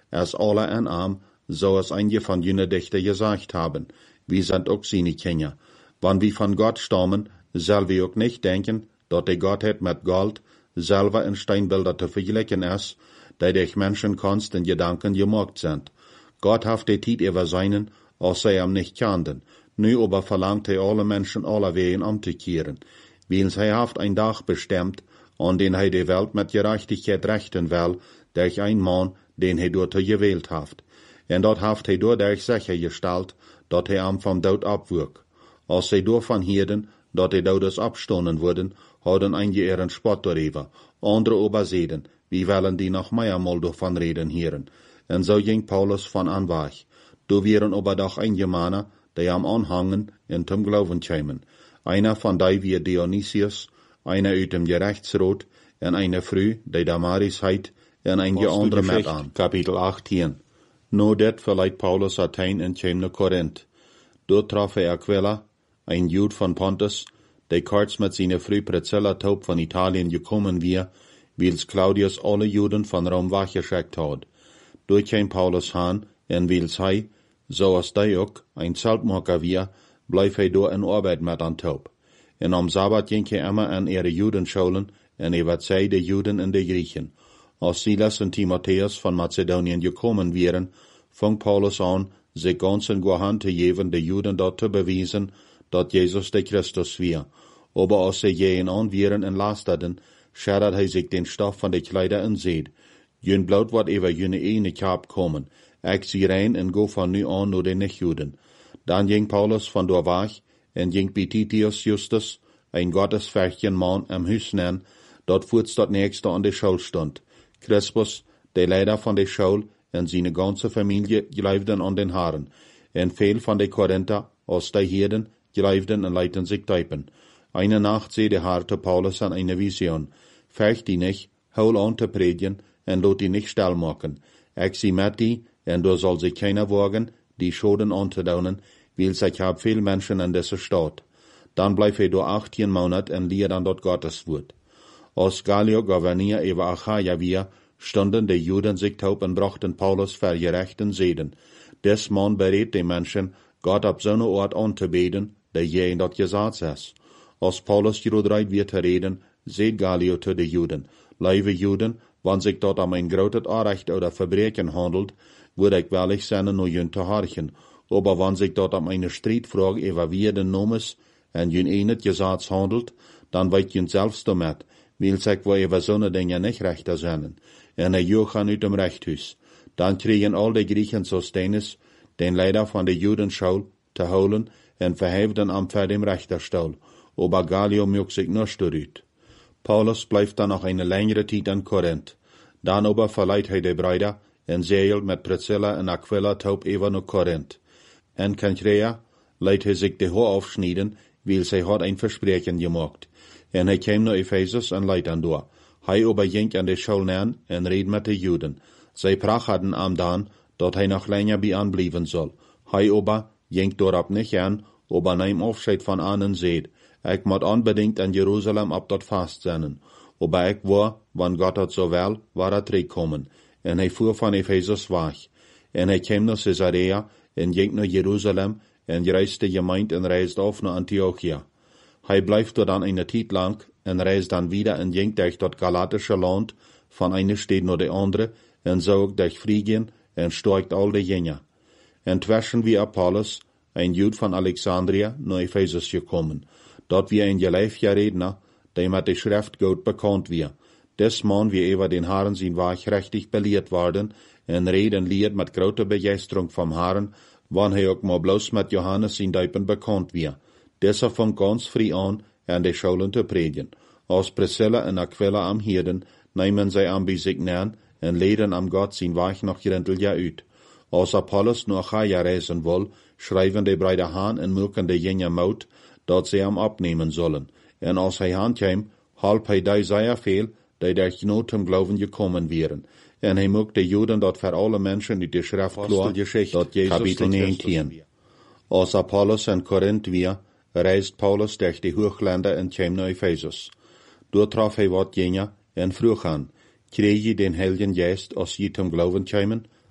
als alle en arm, so als einige von jene Dichter gesagt haben, wir sind auch seine Kinder. Wenn wir von Gott stammen, soll wir auch nicht denken, dass die Gottheit mit Gold selber in Steinbilder zu vergleichen ist, die durch Menschenkunst in Gedanken gemacht sind. Gott hat die Zeit über seinen, als sie ihm nicht kannten. Nu aber verlangt er alle Menschen alle Wegen umzukehren, weil er hat ein Tag bestimmt, an den er die Welt mit Gerechtigkeit rechten will, durch einen Mann, den er dort gewählt hat. Und dort hat er dadurch sichergestellt, dass er ihm vom Tod abwürg. Als sie davon hielten, dass die Todes abstoßen würden, hadden einige ihren Spott darüber, andere aber sehen, wie wollen die noch mehr mal davon reden hören. Und so ging Paulus von anweg. Da wären aber doch einige Männer, die am Anhangen in zum Glauben kämen. Einer von denen wie Dionysius, einer aus dem Gerechtsrat, und eine Frau, die Damaris heit, und einige andere mit an. Kapitel achtzehn. No det verleiht Paulus Athen und käm nach Korinth. Dort traf er Aquila, ein Jude von Pontus, der kurz mit seiner Frau Priscilla Taub von Italien gekommen war, weils Claudius alle Juden von Rom weggeschickt hat. Dort käm Paulus han, und weils hei, so als die auch ein Zeltmacher war, bleif er da in Arbeit mit an Taub. Und am Sabbat ging er immer an ihre Judenschulen, und er wird sei die Juden und die Griechen. Als Silas und Timotheus von Mazedonien gekommen wären, fing Paulus an, sich ganz in Hand zu geben, die Juden dort zu beweisen, dass Jesus der Christus war. Aber als sie jeden an wären und lasterten, schadert er sich den Stoff von den Kleider und seht, jün Blut wird über jüne eine Kap kommen, ich sie rein und go von nu an nur den Nichtjuden. Dann ging Paulus von dort weg, und ging bei Titius Justus, ein gottesfürchtigen Mann, am Hüs nennen, dort fuhrts dort nächste an der Schule stund. Crispus, der Leiter von der Schule, und seine ganze Familie gleiften an den Haaren, und viel von den Korinther, aus der Herden, gleiften und leiten sich teipen. Eine Nacht seh der harte Paulus an eine Vision. Fürcht die nicht, hol an zu predigen, und lot die nicht still machen. Ich sie mit die, und da soll sich keiner wagen, die Schoden anzudauen, weil sich hab viel Menschen in dieser Stadt. Dann bleib er da achtzehn Monate und lehrt an dort Gottes Wort. Als Gallio Gouverneur über Achaia war, stunden die Juden sich taub und brachten Paulus für gerechten Seden. Des Mann berät die Menschen, Gott ab so einer Ort anzubeten, der je in dort gesagt ist. Als Paulus gerudreit wird zu reden, seht Gallio zu den Juden. Liebe Juden, wenn sich dort um ein großes Unrecht oder Verbrechen handelt, würde ich willig sein, nur jün zu horchen. Aber wenn sich dort um eine Streitfrage über wie den Nomes und jün eh nicht gesagt handelt, dann weicht jün selbst damit, weil sich wo über so eine Dinge nicht rechter sind. Und er jochen uit dem Rechthuis. Dann kriegen all die Griechen so Steines, den Leiter von der Judenschule, zu holen und verheften am für dem Richterstuhl. Aber Gallio mögt sich nur stürzt. Paulus bleibt dann noch eine längere Zeit in Korinth. Dann aber verleiht er die Brüder und segelt mit Priscilla und Aquila taub über nach Korinth. In Cenchrea leiht er sich die Haar aufschneiden, weil sie hat ein Versprechen gemacht. Und er kam nach Ephesus und leiht an da. Hij aber ging an die Schule nähen und red mit den Juden. Sie prachten am dann, dass er noch länger bei anbleiben soll. Hij aber ging dort nicht an, aber nahm Aufscheid von anderen seht. Ich muss unbedingt in Jerusalem ab dort fast sein. Aber ich war, wann Gott hat so will, war er zurückgekommen. Und er fuhr von Ephesus weg. Und er kam nach Caesarea und ging nach Jerusalem und reiste gemeint und reiste auf nach Antiochia. Er bleibt dort dann eine Zeit lang und reist dann wieder und ging durch das galatische Land von einer Stadt nach der andere und so auch durch Phrygien und steigt all die Jünger. Inzwischen wie Apollos, ein Jude von Alexandria, nach Ephesus gekommen. Dort wie ein geläufiger Redner, der mit der Schrift gut bekannt war. Des Mann wie über den Haaren sein Weg richtig belehrt worden und reden liert mit großer Begeisterung vom Haaren, wann er auch mal bloß mit Johannes sein Deipen bekannt war. Deshalb fängt ganz früh an, an die Schulen zu predigen. Als Priscilla und Aquila am Hirden, nehmen sie an bei sich nähen und lehren am Gott sein Weg noch Grindel ut. Als Apollos nach Achaia reisen will, schreiben die Brüder Han und mögen die Jünger Mut, dass sie am abnehmen sollen. Und als er heimkam, halb er die sehr viel, die durch Not zum Glauben gekommen wären. Und er mögt die Juden dort für alle Menschen in die Schrift klar, dort Jesus Kapitel neunzehn. Als Apollos in Korinth war, reist Paulus durch die Hochländer und kam nach Ephesus. Dort traf er wat Jünger und frug an, krieg je den Heiligen Geist, als je zum Glauben kämen?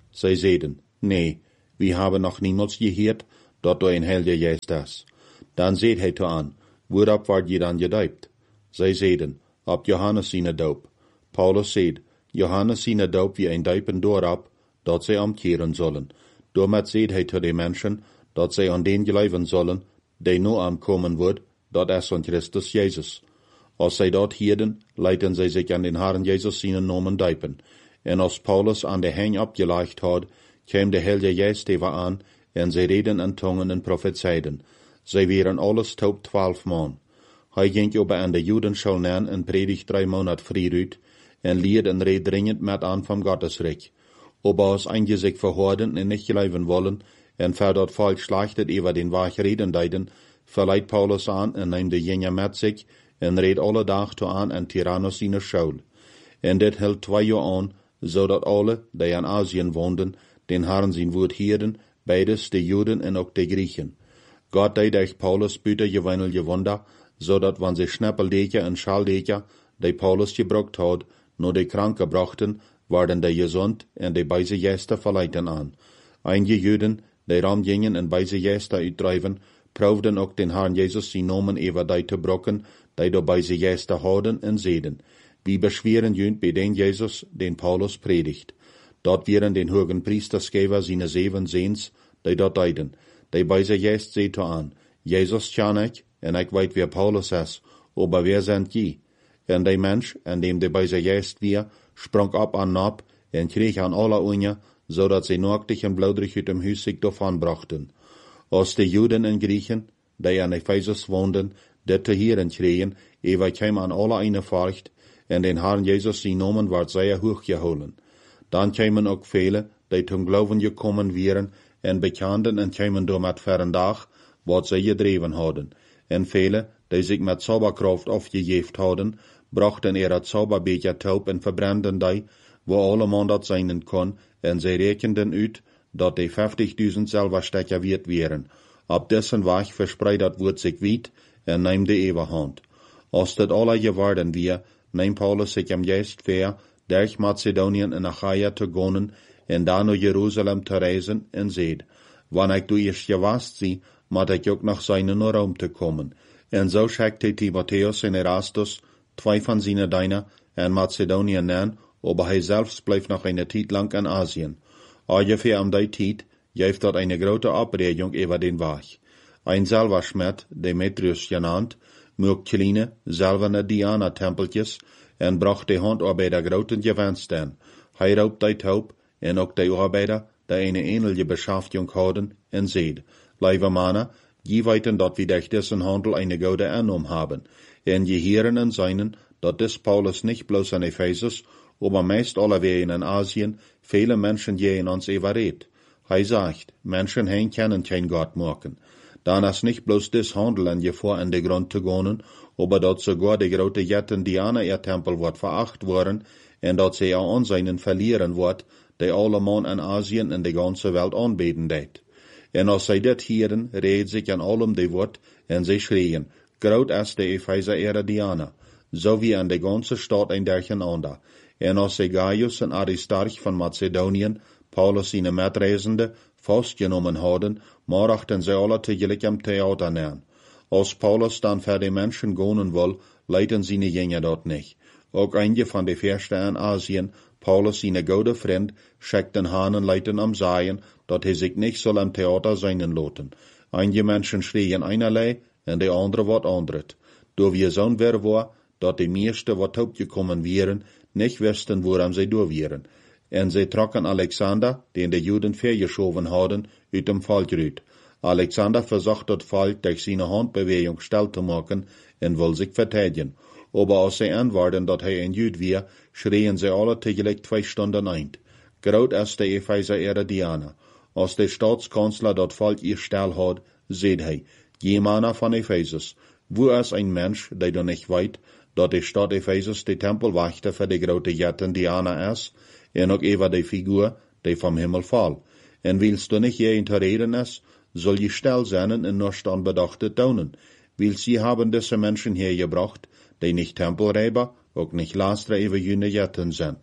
Zij zeiden, nee, we hebben nog niemals gehört, dat du een Heilige Geest hast. Dan zeid hij te aan, waarop word je dan gedoopt? Zij zeiden, op Johannes zijn doop. Paulus zeid, Johannes zijn doop wie een doopen doorop, dat zij omkeren zullen. Daarmet zeid hij te de mensen, dat zij aan den geloven zullen, die nu aankomen wordt, dat is van Christus Jezus. Als zij dat hielden, leiden zij zich aan den Herrn Jezus zijn namen doopen. En als Paulus aan de hang opgelegd had, kwam de Heilige Geest even aan, en zij reden in tongen en prophezeiden. Zij waren alles taub twaalf man. Hij ging over aan de Judenschool neer en predigt drie maanden vrieruit, en leerde en reed dringend met aan van Gottesrijk. Aber als einige zich verhoorden en niet geloven wollen, en voor dat volk slachtet over den waag reden deiden, verleidt Paulus aan en neemt de jengen met zich, en reed alle dag toe aan en Tyrannus zijn school. En dit hield twee jaar aan, zodat alle, die in Asien woonden, den Herrn zijn woord hielden, beides de Juden en ook de Griechen. God deed durch Paulus buitengewoonlijke wunder, zodat wanneer ze schnappeldeker en schaldeker, die Paulus gebruikt had, nur de Kranken brachten, werden die gezond en de beise Geister verleiten aan. Einige Juden, die ram gingen en beise Geister uitdrijven, proefden ook den Herrn Jezus zijn namen over die te brokken, die door beise Geister houden en zeiden. Wie beschweren junt bij den Jezus, den Paulus predigt. Dat waren den hogen Priesterschäfer zijn zeven zeens, die dat deiden. Die beise Geist zei to aan, Jezus ken ik, en ik weet wie Paulus is, aber wer sind je? En die mens, en dem de beise Geist weer, sprang op aan nap, en kreeg aan alle unje, zodat ze naaktig en bloederig uit dem huis zich davon brachten. Als de Juden en Griechen, die aan Ephesus woonden, dit te heren kregen, ewa kwam aan alle eine Furcht, en den Herrn Jezus zijn namen werd zeer hoog geholen. Dan kwamen ook velen, die zum Glauben gekommen waren, en bekenden en kwamen door met verren dag, wat zij gedreven hadden. En velen, die zich met zauberkracht afgegeven hadden, brachten er het zauberbeker taub en verbrandden die, wo alle man dat zijn kon, en zij rekenden uit, dat die vijftigduizend Silberstecher wert wären. Op dessen weg verspreid dat woord zich wiet, en neem de Eberhand. Als dat alle geworden weer, neemt Paulus zich am Geist ver, durch Macedonien en Achaia te gaan, en dan naar Jeruzalem te reizen, en zeid, wanneer ik doe eerst gewast zie, moet ik ook nog zijn naar Rom te komen. En zo schickte Timotheus en Erastus, twee van zijn diener, en Macedonien neer, aber hij zelfs bleef nog een tijd lang in Asien. Ongeveer om die tijd geeft dat een grote opreding over den weg. Een Silberschmied, Demetrius genannt, maakt kleine, zilverne Diana-tempeltjes en bracht de handarbeider groten gewensten. Hij roopt die taub en ook de arbeider, die eine ähnliche Beschäftigung hadden, en zeid, lieve mannen, je weten dat we durch dessen Handel eine gute Annahme haben, en je heren en seinen, dat des Paulus nicht bloß in Ephesus, aber meist allewegen in Asien, viele Menschen je in uns überredt. Hij sagt, Menschen hein können kein Gott machen. Dan is nicht bloß des Handel in Gefahr in de Grund zu gehen, aber dat sogar de grote Jetten Diana ihr Tempel wird veracht worden, en dat sie auch Anseinen verlieren wird, die alle Mann in Asien en de ganze Welt aanbeten deed. En als zij dit hieren, reed zich aan allem de woord, en zij schreien, groot is de Epheser ihre Diana, so wie an de ganze Stadt ein durcheinander. En als zij Gaius en Aristarch van Macedonien, Paulus zijn Mitreisende, vastgenommen hadden, machten zij alle tegelijk am Theater neer. Als Paulus dan voor de mensen gaan wil, leiden zijn jengen dat niet. Ook einige van de verste in Asien, Paulus zijn goede vriend, schickten hanen leiten am Seien, dat hij zich niet soll am Theater seinen laten. Einige mensen schreien einerlei, en de andere wat andret. Door wir zo'n weer war, dat de meeste wat opgekommen wären, nicht wisten, woran sie door wären. En zij trokken Alexander, den de Juden vergeschoven hadden, uit dem Volk uit. Alexander versucht dat Volk durch seine Handbewegung still te maken, en wil zich verteidigen. Aber als zij antwoorden dat hij een Jud weer, schreien zij alle tegelijk twee stunden eind. Groot is de Epheser ihre Diana. Als de Staatskanzler dat Volk ihr still had, zeid hij, je mannen van Ephesus, wo is een mens, die du nicht weet, dat de stad Ephesus de tempelwachter voor de grote Jetten Diana is, en ook over de figuur, die vom Himmel val. En willst du nicht je te reden is, soll je still zijn en nur onbedachte tonen. Willst sie haben diese Menschen hergebracht, die nicht Tempelräuber, auch nicht Laster über jene Jetten sind.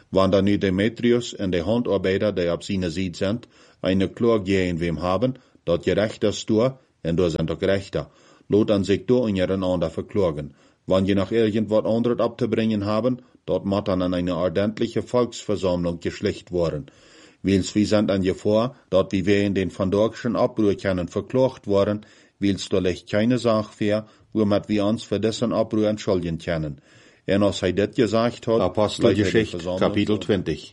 Wanneer nu Demetrius en de handarbeider die op zijn ziet zijn, eine Klage gegen wem haben, dat je rechter stoer, en door zijn ook rechter. Lot an sich door untereinander verklagen. Wann je noch irgendwas anderes abzubringen haben, dort moet dann an eine ordentliche Volksversammlung geschlecht worden. Wils wir sind an je vor, dort wie wir in den vandorgschen Abbruch können verklagt worden, wils da leicht keine Sache für, womit wir uns für diesen Abbruch entschuldigen können. En als hij dit gezegd had, Apostelgeschichte, Kapitel twintig.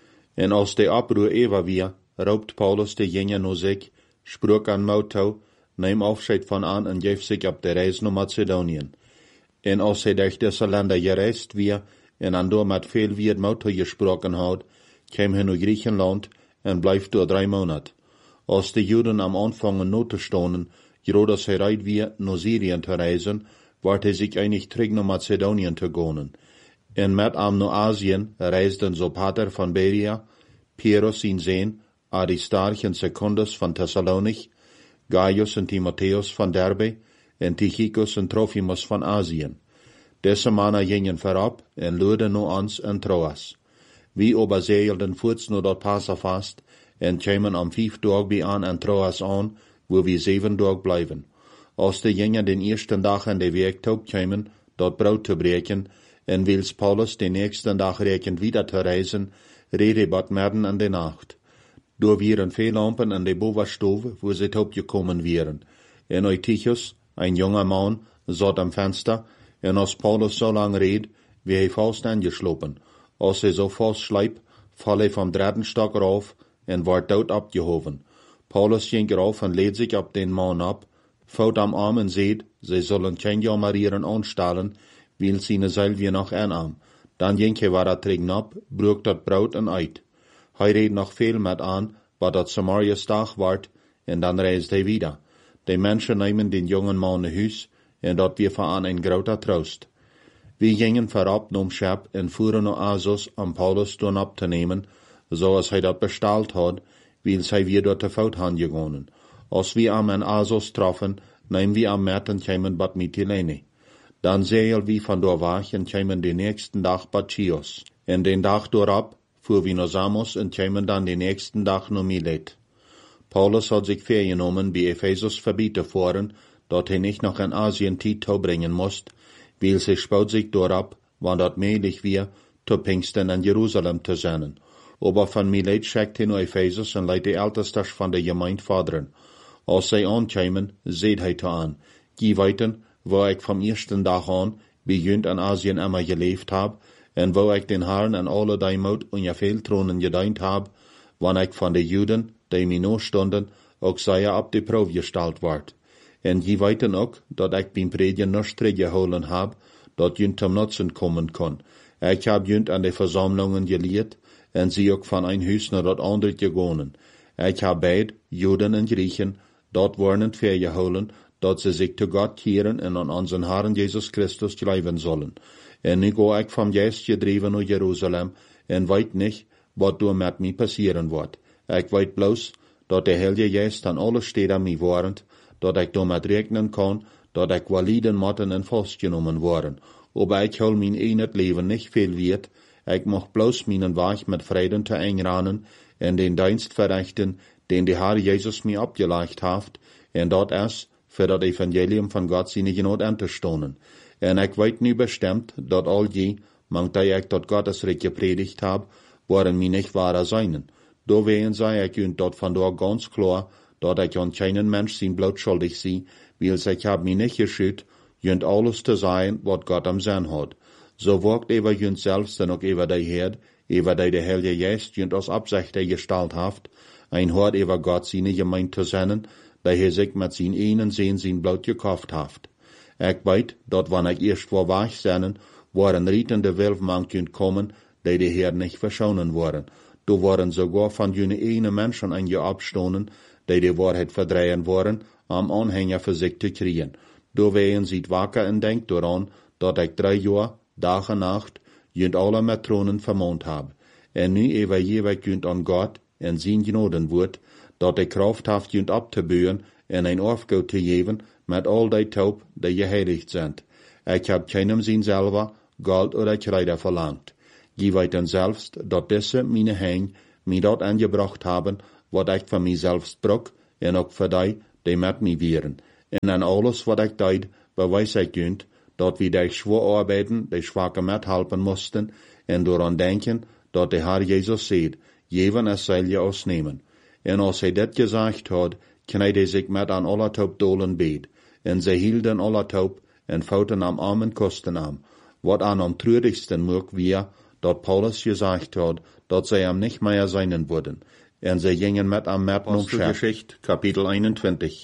En als de Abbruch ewer wir, raubt Paulus de Jünger no sich, sprach an Mautou, neem Aufscheid von an en geef sich ab der Reis naar Mazedonien. En als hij durch diese Länder gereist wir, en an door met veel wie het Mautou gesprochen had, kwam hij naar Griechenland en bleef door drei Monat. Als de Juden am Anfang not te stonden, gerade als hij reit wir, naar Syrien te reizen, ward hij zich einig terug naar Mazedonien te gaan. En met am naar Asien reisden Sopater van Berea, Pyrrhus zijn zoon, Aristarch en Secundus van Thessalonich, Gaius en Timotheus van Derbe, en Tychicus en Trophimus van Asien. Deze mannen gingen voorop en luiden naar ons en Troas. Wie aber zeilden voorts naar dat Passafast en kwamen am vijf dag bij aan en Troas aan, wo wir zeven dag blijven. Als de Jünger den eersten dag aan de Werktag kwamen, dat brood te breken, en wils Paulus den nächsten dag rekend wieder te reisen, rede bad merden an de Nacht. Door wieren veel lampen an de bovenstove, wo ze opgekommen wieren. En Eutychus, ein junger Mann, zat am Fenster, en als Paulus so lang reed, wie hij vast angeslopen. Als hij zo vast schleip, val hij vom Dreddenstock rauf, en wordt dood abgehoven. Paulus ging rauf en leed zich op den Mann ab, fout am Arm en zeed, zij zullen geen jammerieren aanstellen, wil zijn zelfje nog aanam. Dan ging hij waar het tegen op, broek dat brood en uit. Hij reed nog veel met aan, wat dat Samaria's dag wordt, en dan reist hij wieder. De mensen nemen den jongen man naar huis, en dat weer van een groter troost. We gingen voorop naar Schep en voeren naar Assos om Paulus toen op te nemen, zoals hij dat besteld had, wils hij weer door de fout han gegaan. Als we am en Assos troffen, nemen we am Merten kwamen bad Mytilene. Dan zeilen we van door weg en kwamen de nächsten dag bad Chios. En den dag doorop fuhr we naar Samos en kwamen dan de nächsten dag naar Milet. Paulus had zich vergenomen bij Ephesus voorbij te voeren, dat hij niet nog in Asien tijd toebrengen moest, wils hij spoot zich doorop, want dat meilig weer, te Pinksten in Jeruzalem te zenden. Aber van Milet schickt hij naar Ephesus en leidt de ältestes van de gemeente vaderen. Als zij aankwamen, zeed hij te aan, die weten, waar ik van eersten dag aan, begint in Asien immer geleefd heb, en waar ik den Herrn en alle die moed ongeveel tronen gediend heb, wanneer ik van de Juden, die mij no stonden, ook zij op de proef gesteld word. En die weten ook, dat ik beim predigen nichts teruggeholen heb, dat junt zum Nutzen kommen kon. Ik heb junt aan de verzamelingen geleerd, en sie ook van een huis naar dat andere gegaan. Ik heb beid, Juden en Griechen, dat worden vergeholen, dat ze zich te God keren en aan onze Herrn Jesus Christus geloven zullen. En nu ga ik van geest gedreven naar Jeruzalem, en weet niet, wat door met mij passieren wordt. Ik weet bloos, dat de Heilige Geest aan alle steden mij warent, dat ik door met rekenen kan, dat ik validen motten en vastgenomen worden. Aber ik hol mijn een het leven niet veel weet, ik mag bloos mijn weg met vreden te einranen en den dienst verrichten, den de Herr Jesus mij opgelegd heeft, en dat is, voor dat evangelium van God zijn genood aan te stonen. En ik weet nu bestemd, dat al die, mangt die ik tot Gottes rijk gepredigt heb, worden mij niet ware zijn. Doorwegen zei ik u dat vandaag ganz klar, dat ik aan keinen Mensch zijn bloot schuldig zie, wils ik heb mij niet geschütt, junt alles te zijn wat God am zijn had. Zo wacht over junt zelfs dan ook over die Heer, over die de Heilige Geest junt als opzichter gesteld heeft, ein hart over God zijn gemeente te zenden, dat hij zich met zijn enen zin zijn bloot gekauft heeft. Ik weet, dat wanneer ik eerst voor weg zijn, waren rietende wilfmank junt komen, die de Heer niet verschonen worden. Du waren sogar van jene ene mensen aan je opstonden, die de waarheid verdrehen worden, om aanhänger voor zich te krijgen. Du ween ziet wakker en denkt eraan, dat ik drie jaar, dag en nacht, junt alle matronen vermoond heb. En nu even jeweg junt aan God en zijn genoden wordt, dat de kracht heeft junt op te beuren en een afgoed te geven met al die taub die geheiligd zijn. Ik heb keinem zijn zelf, Gold oder Kleider verlangt. Je weten selbst, dat diese meine Hein mir dort angebracht haben, wat ich für mich selbst brauch, en ook für die, die mit mir wären. En an alles, wat ich deid, beweis ich günd, dat wir die schwer arbeiten, die Schwache mithelfen mussten, en daran denken, dat der Herr Jesus sagt, jeden es soll je ausnehmen. En als hij dit gesagt hat, kneidde sich mit an aller Taub dolen beet, en sie hielden aller Taub, en fouten am armen Kosten am, wat an am trüdigsten mög wir, dat Paulus gesagt hat, dat sie am nicht mehr seinen würden, en sie gingen mit am Merten um Geschichte, Kapitel einundzwanzig.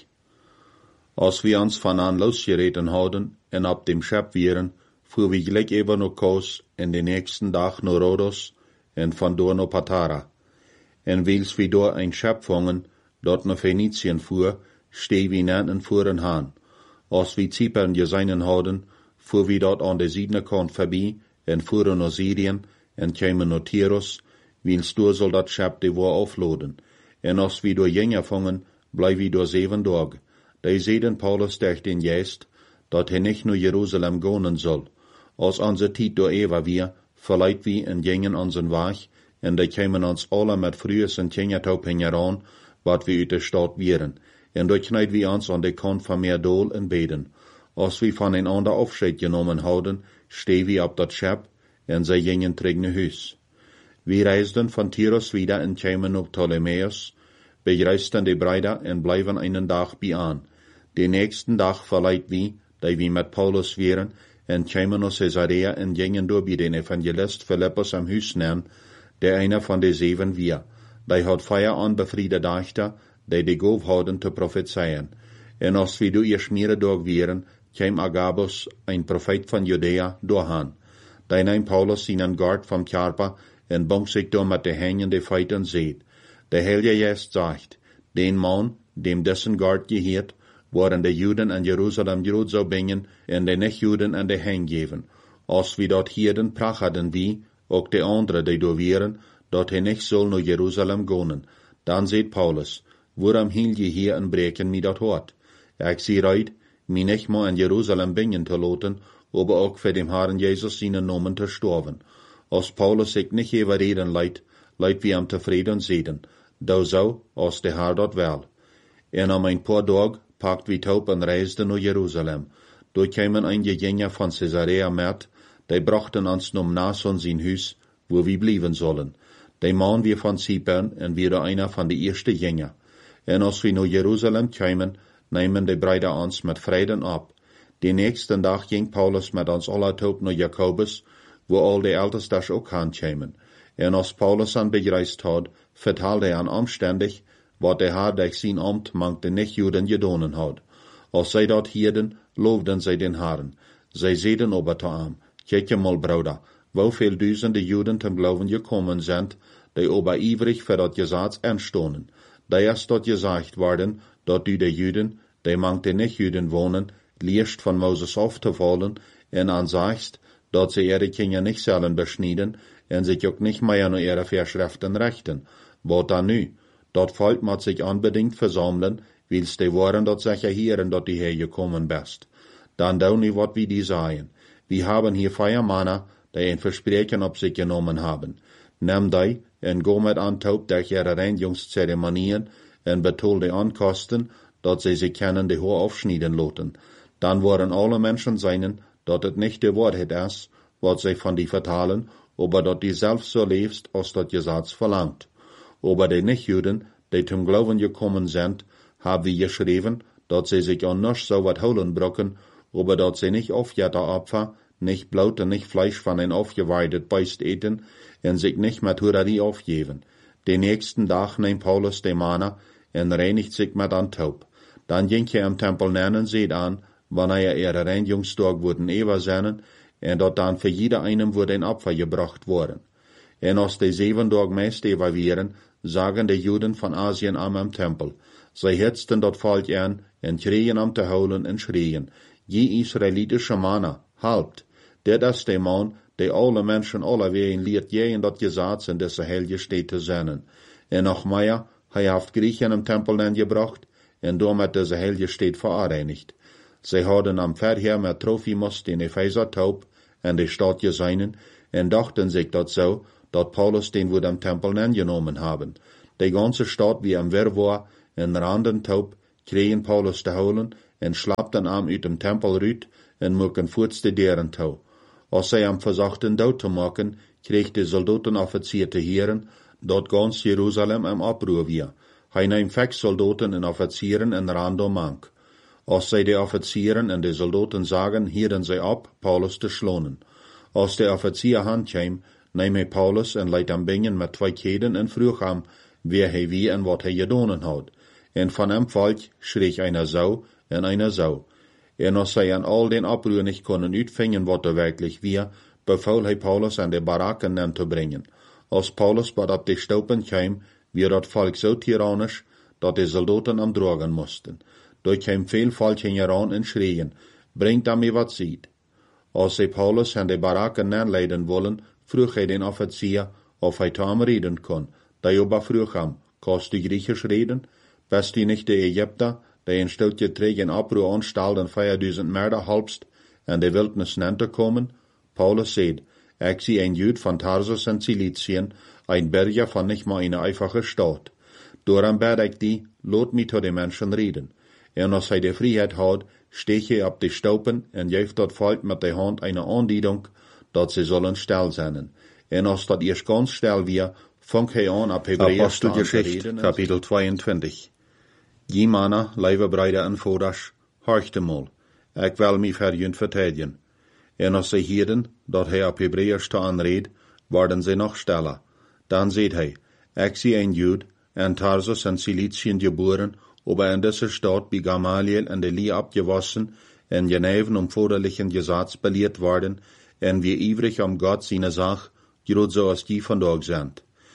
Als wir uns von an losgereten hadden, en ab dem Schep wären, fuhr wir gleich eben noch Kos, en den nächsten Tag nach Rhodos, en von dort nach Patara. En wils wir dort ein Schep fangen, dort nach Phönizien fuhr, steh wir nenten fuhren han. Als wir Zypern geseinen hadden, fuhr wir dort an der Südnerkant vorbei, en fuhren nach Syrien, en kämen nach Tyrus, wils du soll dat Schep de war aufladen. En als wir dort jünger fangen, bleib wir dort sieben Tage. Die sehen Paulus durch den Geist, dat hij nicht nur Jerusalem gonen soll. Als onze tijd door Eva wir, verleiht wir en gingen unseren Weg, en die kämen uns alle mit frühes en Kingertaub heran, wat wir uit der Stadt wären, en dort kneid wir uns an de Kant von mehr Dol en beten. Als wir von einander Aufschied genommen hadden, steh wir ab dat Schep, en sie gingen terug naar Huis. Wir reisten von Tyrus wieder en kämen op Ptolemäus, begreisten die Brüder en bleiben einen Tag bei an. Den nächsten Tag verleiht wir, die wir mit Paulus wären, en kämen aus Caesarea en gingen door bei den Evangelist Philippus am Huis nennen, der einer von den sieben wir. Die hat feier an befriede Dachter, die die Gauf hadden te prophezeien. En als wir durch ihr Schmiere durch wären, käm Agabus, ein Prophet von Judäa, durchhan. Die nahm Paulus seinen Gard vom Körper en bong sich door mit den Händen die Feiten seht. Der Heilige Geist sagt, den Mann, dem dessen Gard gehört, waren die Juden in Jerusalem Jud so bingen en die Nicht-Juden an die Hang geben. Als wir dort hierden, prachten wie, auch die anderen, die do wären, dat hij nicht soll naar Jerusalem gonen. Dan seht Paulus, waarom hield je hier en breken mi dat hart? Ik zie reit, mi nicht mal in Jerusalem bingen te loten, aber auch für dem Herrn Jesus seinen Namen te storven. Als Paulus sich nicht überreden leidt, leidt wie am tevreden zeden, da so, als der Herr dat wel. En am ein paar Tag pakt wie taub en reisden naar Jerusalem. Dort kämen einige Jünger von Caesarea met, die brachten uns nom Nason sein Huis, wo wir blieben sollen. Die Mann wir von Zypern en wir einer von die ersten Jünger. En als wir nach Jerusalem kämen, nehmen die Brüder uns mit Frieden ab. Den nächsten Tag ging Paulus mit uns alle taub nach Jakobus, wo all die Ältesters auch kämen. En als Paulus an begreist hat, vertelde er an omständig, wat der Herr durch sein Amt mank den Nicht-Juden gedonen hat. Als zij dat hierden, loofden zij den Herrn. Zij zeiden aber te am, kijk je mal, Bruder, hoeveel duizenden Juden ten Glauben gekommen sind, die aber ivrig für dat Gesetz anstonden. Da ist dort gesagt worden, dat du de Juden, die mank den Nicht-Juden wohnen, liest von Moses aufzufallen, en ansagst, dat sie ihre Kinder nicht sollen beschneiden, en sich auch nicht mehr nur ihre Verschriften rechten. Wat dan nu? Dat Volk moet sich unbedingt versammeln, wils die waren dat sicher hören, dat die hergekommen bist. Dan down nie wat wie die sagen. Wir haben hier vier Männer, die ein Versprechen auf sich genommen haben. Nimm die en go mit an taub durch ihre Reinigungszeremonien en betul die Ankosten, dat sie sich können die Haar aufschneiden loten. Dann waren alle Menschen seinen, dat het nicht die Wahrheit ist, wat sie von die vertalen, aber dat die selbst so lebst, als dat Gesetz verlangt. Aber die Nicht-Juden, die zum Glauben gekommen sind, haben wir geschrieben, dat sie sich an nichts so wat holen brocken, aber dat sie nicht aufjährte Opfer, nicht Blut und nicht Fleisch von ein aufgeweidet Beist eten, und sich nicht mit Hurerie aufgeben. Den nächsten Tag nimmt Paulus die Männer und reinigt sich mit an Taub. Dann ging er im Tempel nennen seht an, wann er ihre Reinigungstag wurden ewer seinen, und dort dann für jeder einem wurde ein Opfer gebracht worden. Und als die sieben Tage meist evaluieren, sagen die Juden von Asien am im Tempel. Sie hetzten dort Volk an, und schrien am zu holen und schrien, je israelitische Männer, halbt, dit is der Mann, der alle Menschen alle wegen leert je in dat Gesetz in diese heilige Städte sennen. Und noch mehr, er hat Griechen im Tempel gebracht, und damit diese heilige Städte vereinigt. Sie hadden am Verher mit Trophimus den Epheser taub, und die Stadt geseinen, en dachten sich dat so, dat Paulus den wohl am Tempel angenommen haben. Die ganze Stadt wie am Wirrwarr en randen taub, kregen Paulus te holen en schlapten am uit dem Tempel ruit en moeken voets de deren touw. Als zij am verzochten dood te maken, kreeg de soldatenoffizier te heren, dat gans Jeruzalem am oproer weer. Hij neemt vijf soldaten en offizieren en rando mank. Als zij de offizieren en de soldaten zagen, hielden zij op Paulus te slonen. Als de offizier handkwam, neem hij Paulus en leidt hem bingen met twee keden en vroeg hem, wie hij wie en wat hij gedaan had. En van hem volk schreeg einer zo en einer zo. En als zij aan al den oproer niet konden uitvingen wat er werkelijk weer, beval hij Paulus aan de barakken aan te brengen. Als Paulus wat op de stopen kwam, weer dat volk zo tyrannisch, dat de soldaten hem drogen moesten. Door kwam veel volk heran en schreien, brengt hem me wat ziet. Als zij Paulus aan de barakken aanleiden willen, vroeg hij den offizier of hij tam reden kon. Daarover vroeg hem, kannst du Griechisch reden? Bist du nicht der Ägypter, der in stiltje terug in oproer anstalden vierduizend Mörder halbst en de wildnis neer te komen? Paulus zei, ik zie een Jude van Tarsus en Ciliciën, een Berger van nicht maar een einfache Stadt. Daarom bid ik die, laat mij tot de mensen reden. En als hij de vrijheid had, steeg hij op de stopen en geeft dat volk met de hand een aandieding, dat ze zullen stil zijn. En als dat eerst ganz stil weer, vangt hij aan op Hebräisch te reden. Kapitel tweeëntwintig. Je mannen, lieve bruiden en vaders, horchte mal, ik wil mij voor vertedigen. En als zij hielden, dat hij op Hebräisch te aanreed, worden zij nog stiller. Dan zei hij, ik zie een Jude, en Tarsus en Ciliciën geboren, aber in deze stad bij Gamaliel en de Lie abgewassen, en geneven om vaderlichen Gesetz belehrt worden, en wie ivrig om Gott seine Sach, groot zoals die vandaag zijn.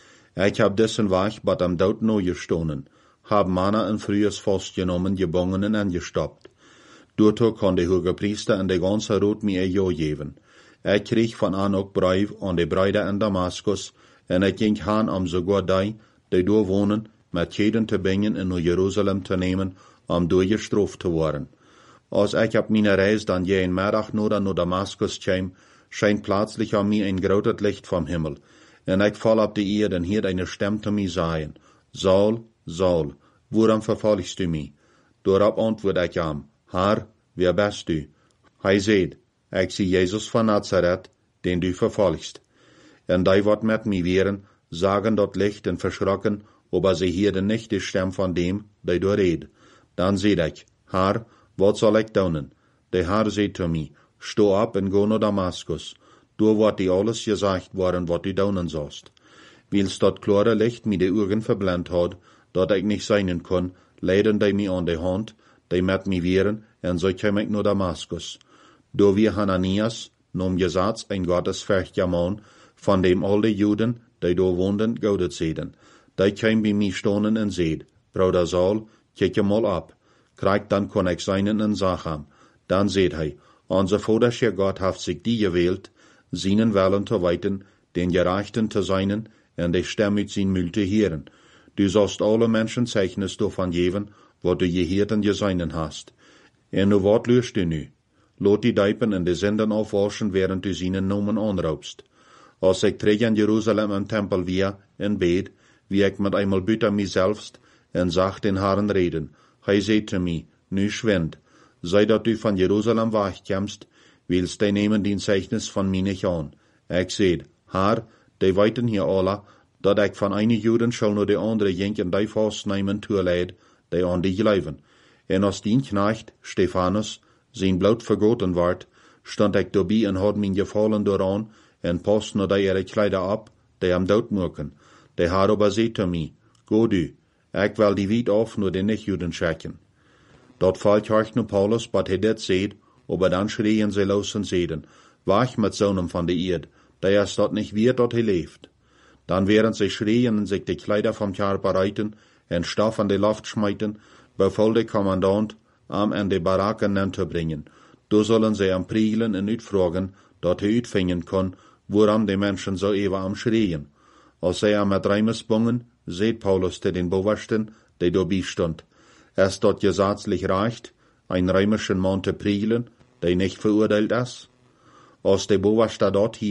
Ik heb dessen Weg bat am dood nou gestonen, hab Männer in frühes vastgenomen, gebongenen en gestopt. Daartoe kon de hoge priester en de ganze Rot mij een ja geven. Ik kreeg van aan ook brief aan de bruiden in Damaskus, en ik ging aan om sogar die, die daar wonen, met jeden te brengen en naar Jeruzalem te nemen, om doorgestraft te worden. Als ik op mijn reis dan je een middag naar naar Damaskus kwam, schijnt plötzlich aan mij een groot licht vom Himmel, en ik val op de Erde en hiert eine Stimme te mij zeggen, Saul, Saul, waarom vervolgst du mij? Daarop antwoord ik hem, Herr, wer bist du? Hij zei, ik zie Jezus van Nazareth, den du vervolgst. En die wat met mij wären, zagen dat licht en verschrokken, aber sie hierden nicht die Stimme von dem, der da reed. Dan zei ik, Herr, wat zal ik doen? De Herr zei zu mij, sto op en go naar Damaskus. Daar wordt die alles gezegd worden, wat du doen sollst. Wils dat klare licht mij de ogen verblind had, dat ik niet zijn kon, leiden die mij aan de hand, die met mij wären, en zo kwam ik naar Damaskus. Daar wie Hananias, nom Gesetz ein gottesfürchtiger Mann, von dem alle Juden, die daar woonden, goudet zeiden. Die kwam bij mij stonen en zeid, Bruder Saul, kijk je mal ab. Krijg dan kon ik seinen en zag hem. Dan zeid hij, onze vadersche Gott heeft zich die gewählt, seinen Willen te weten, den Gerechten te seinen, en de stem uit zijn mund te heren. Du sollst alle Menschen Zeichnis davon geben, wat du geheerd en geseinen hast. En nu wat lust du nu? Laat die Dijpen en de Zinden aufwaschen, während du seinen Namen anraubst. Als ik terug in Jeruzalem im Tempel weer en bed, wie ik met einmal buiten mij selbst, en zag den Herrn reden. Hij zei te mij, nu schwind, sei dat du van Jeruzalem wegkommst, willst die nemen die Zeichnis van mij niet aan. Ik zei, Herr, die weten hier alle, dat ik van eine Juden zal naar de andere jink en die vastnemen toeleid, die aan die geloven. En als die knecht, Stephanus, zijn bloed vergoten werd, stond ik daarbij en had mijn gevallen dooraan, en pas naar die ihre Kleider ab, die hem doodmaken. De Herr aber zei te mij, go du, ik wil die wiet af naar de nicht-Juden schicken. Dat volk horcht nu Paulus, wat hij dit zeid, aber dan schreien ze los en zeiden, weg met zonen van de Erd, der is dat nicht wird, dat hij leeft. Dan während sie schreien en sich die Kleider vom Körper bereiten, en Stoff an de Luft schmeiten, beval de Kommandant, am en de Baraken nen te brengen. Da sollen sie am prielen en uitvragen, dat hij uitvingen kon, waarom de Menschen so ewa am schreien. Als zij am met Reimes bungen, seht Paulus te den Bewachten, die dabei stund. Es dort gesetzlich reicht, ein römischen Mann te prielen, der nicht verurteilt ist. Als de Bewachter dort hiert,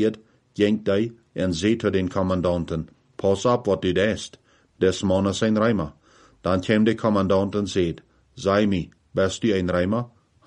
ging die en zei zu den Kommandanten, pass op wat du deest, des Mann ist ein Reimer. Dann käm der Kommandant und seht, sei mi, bist du ein Reimer?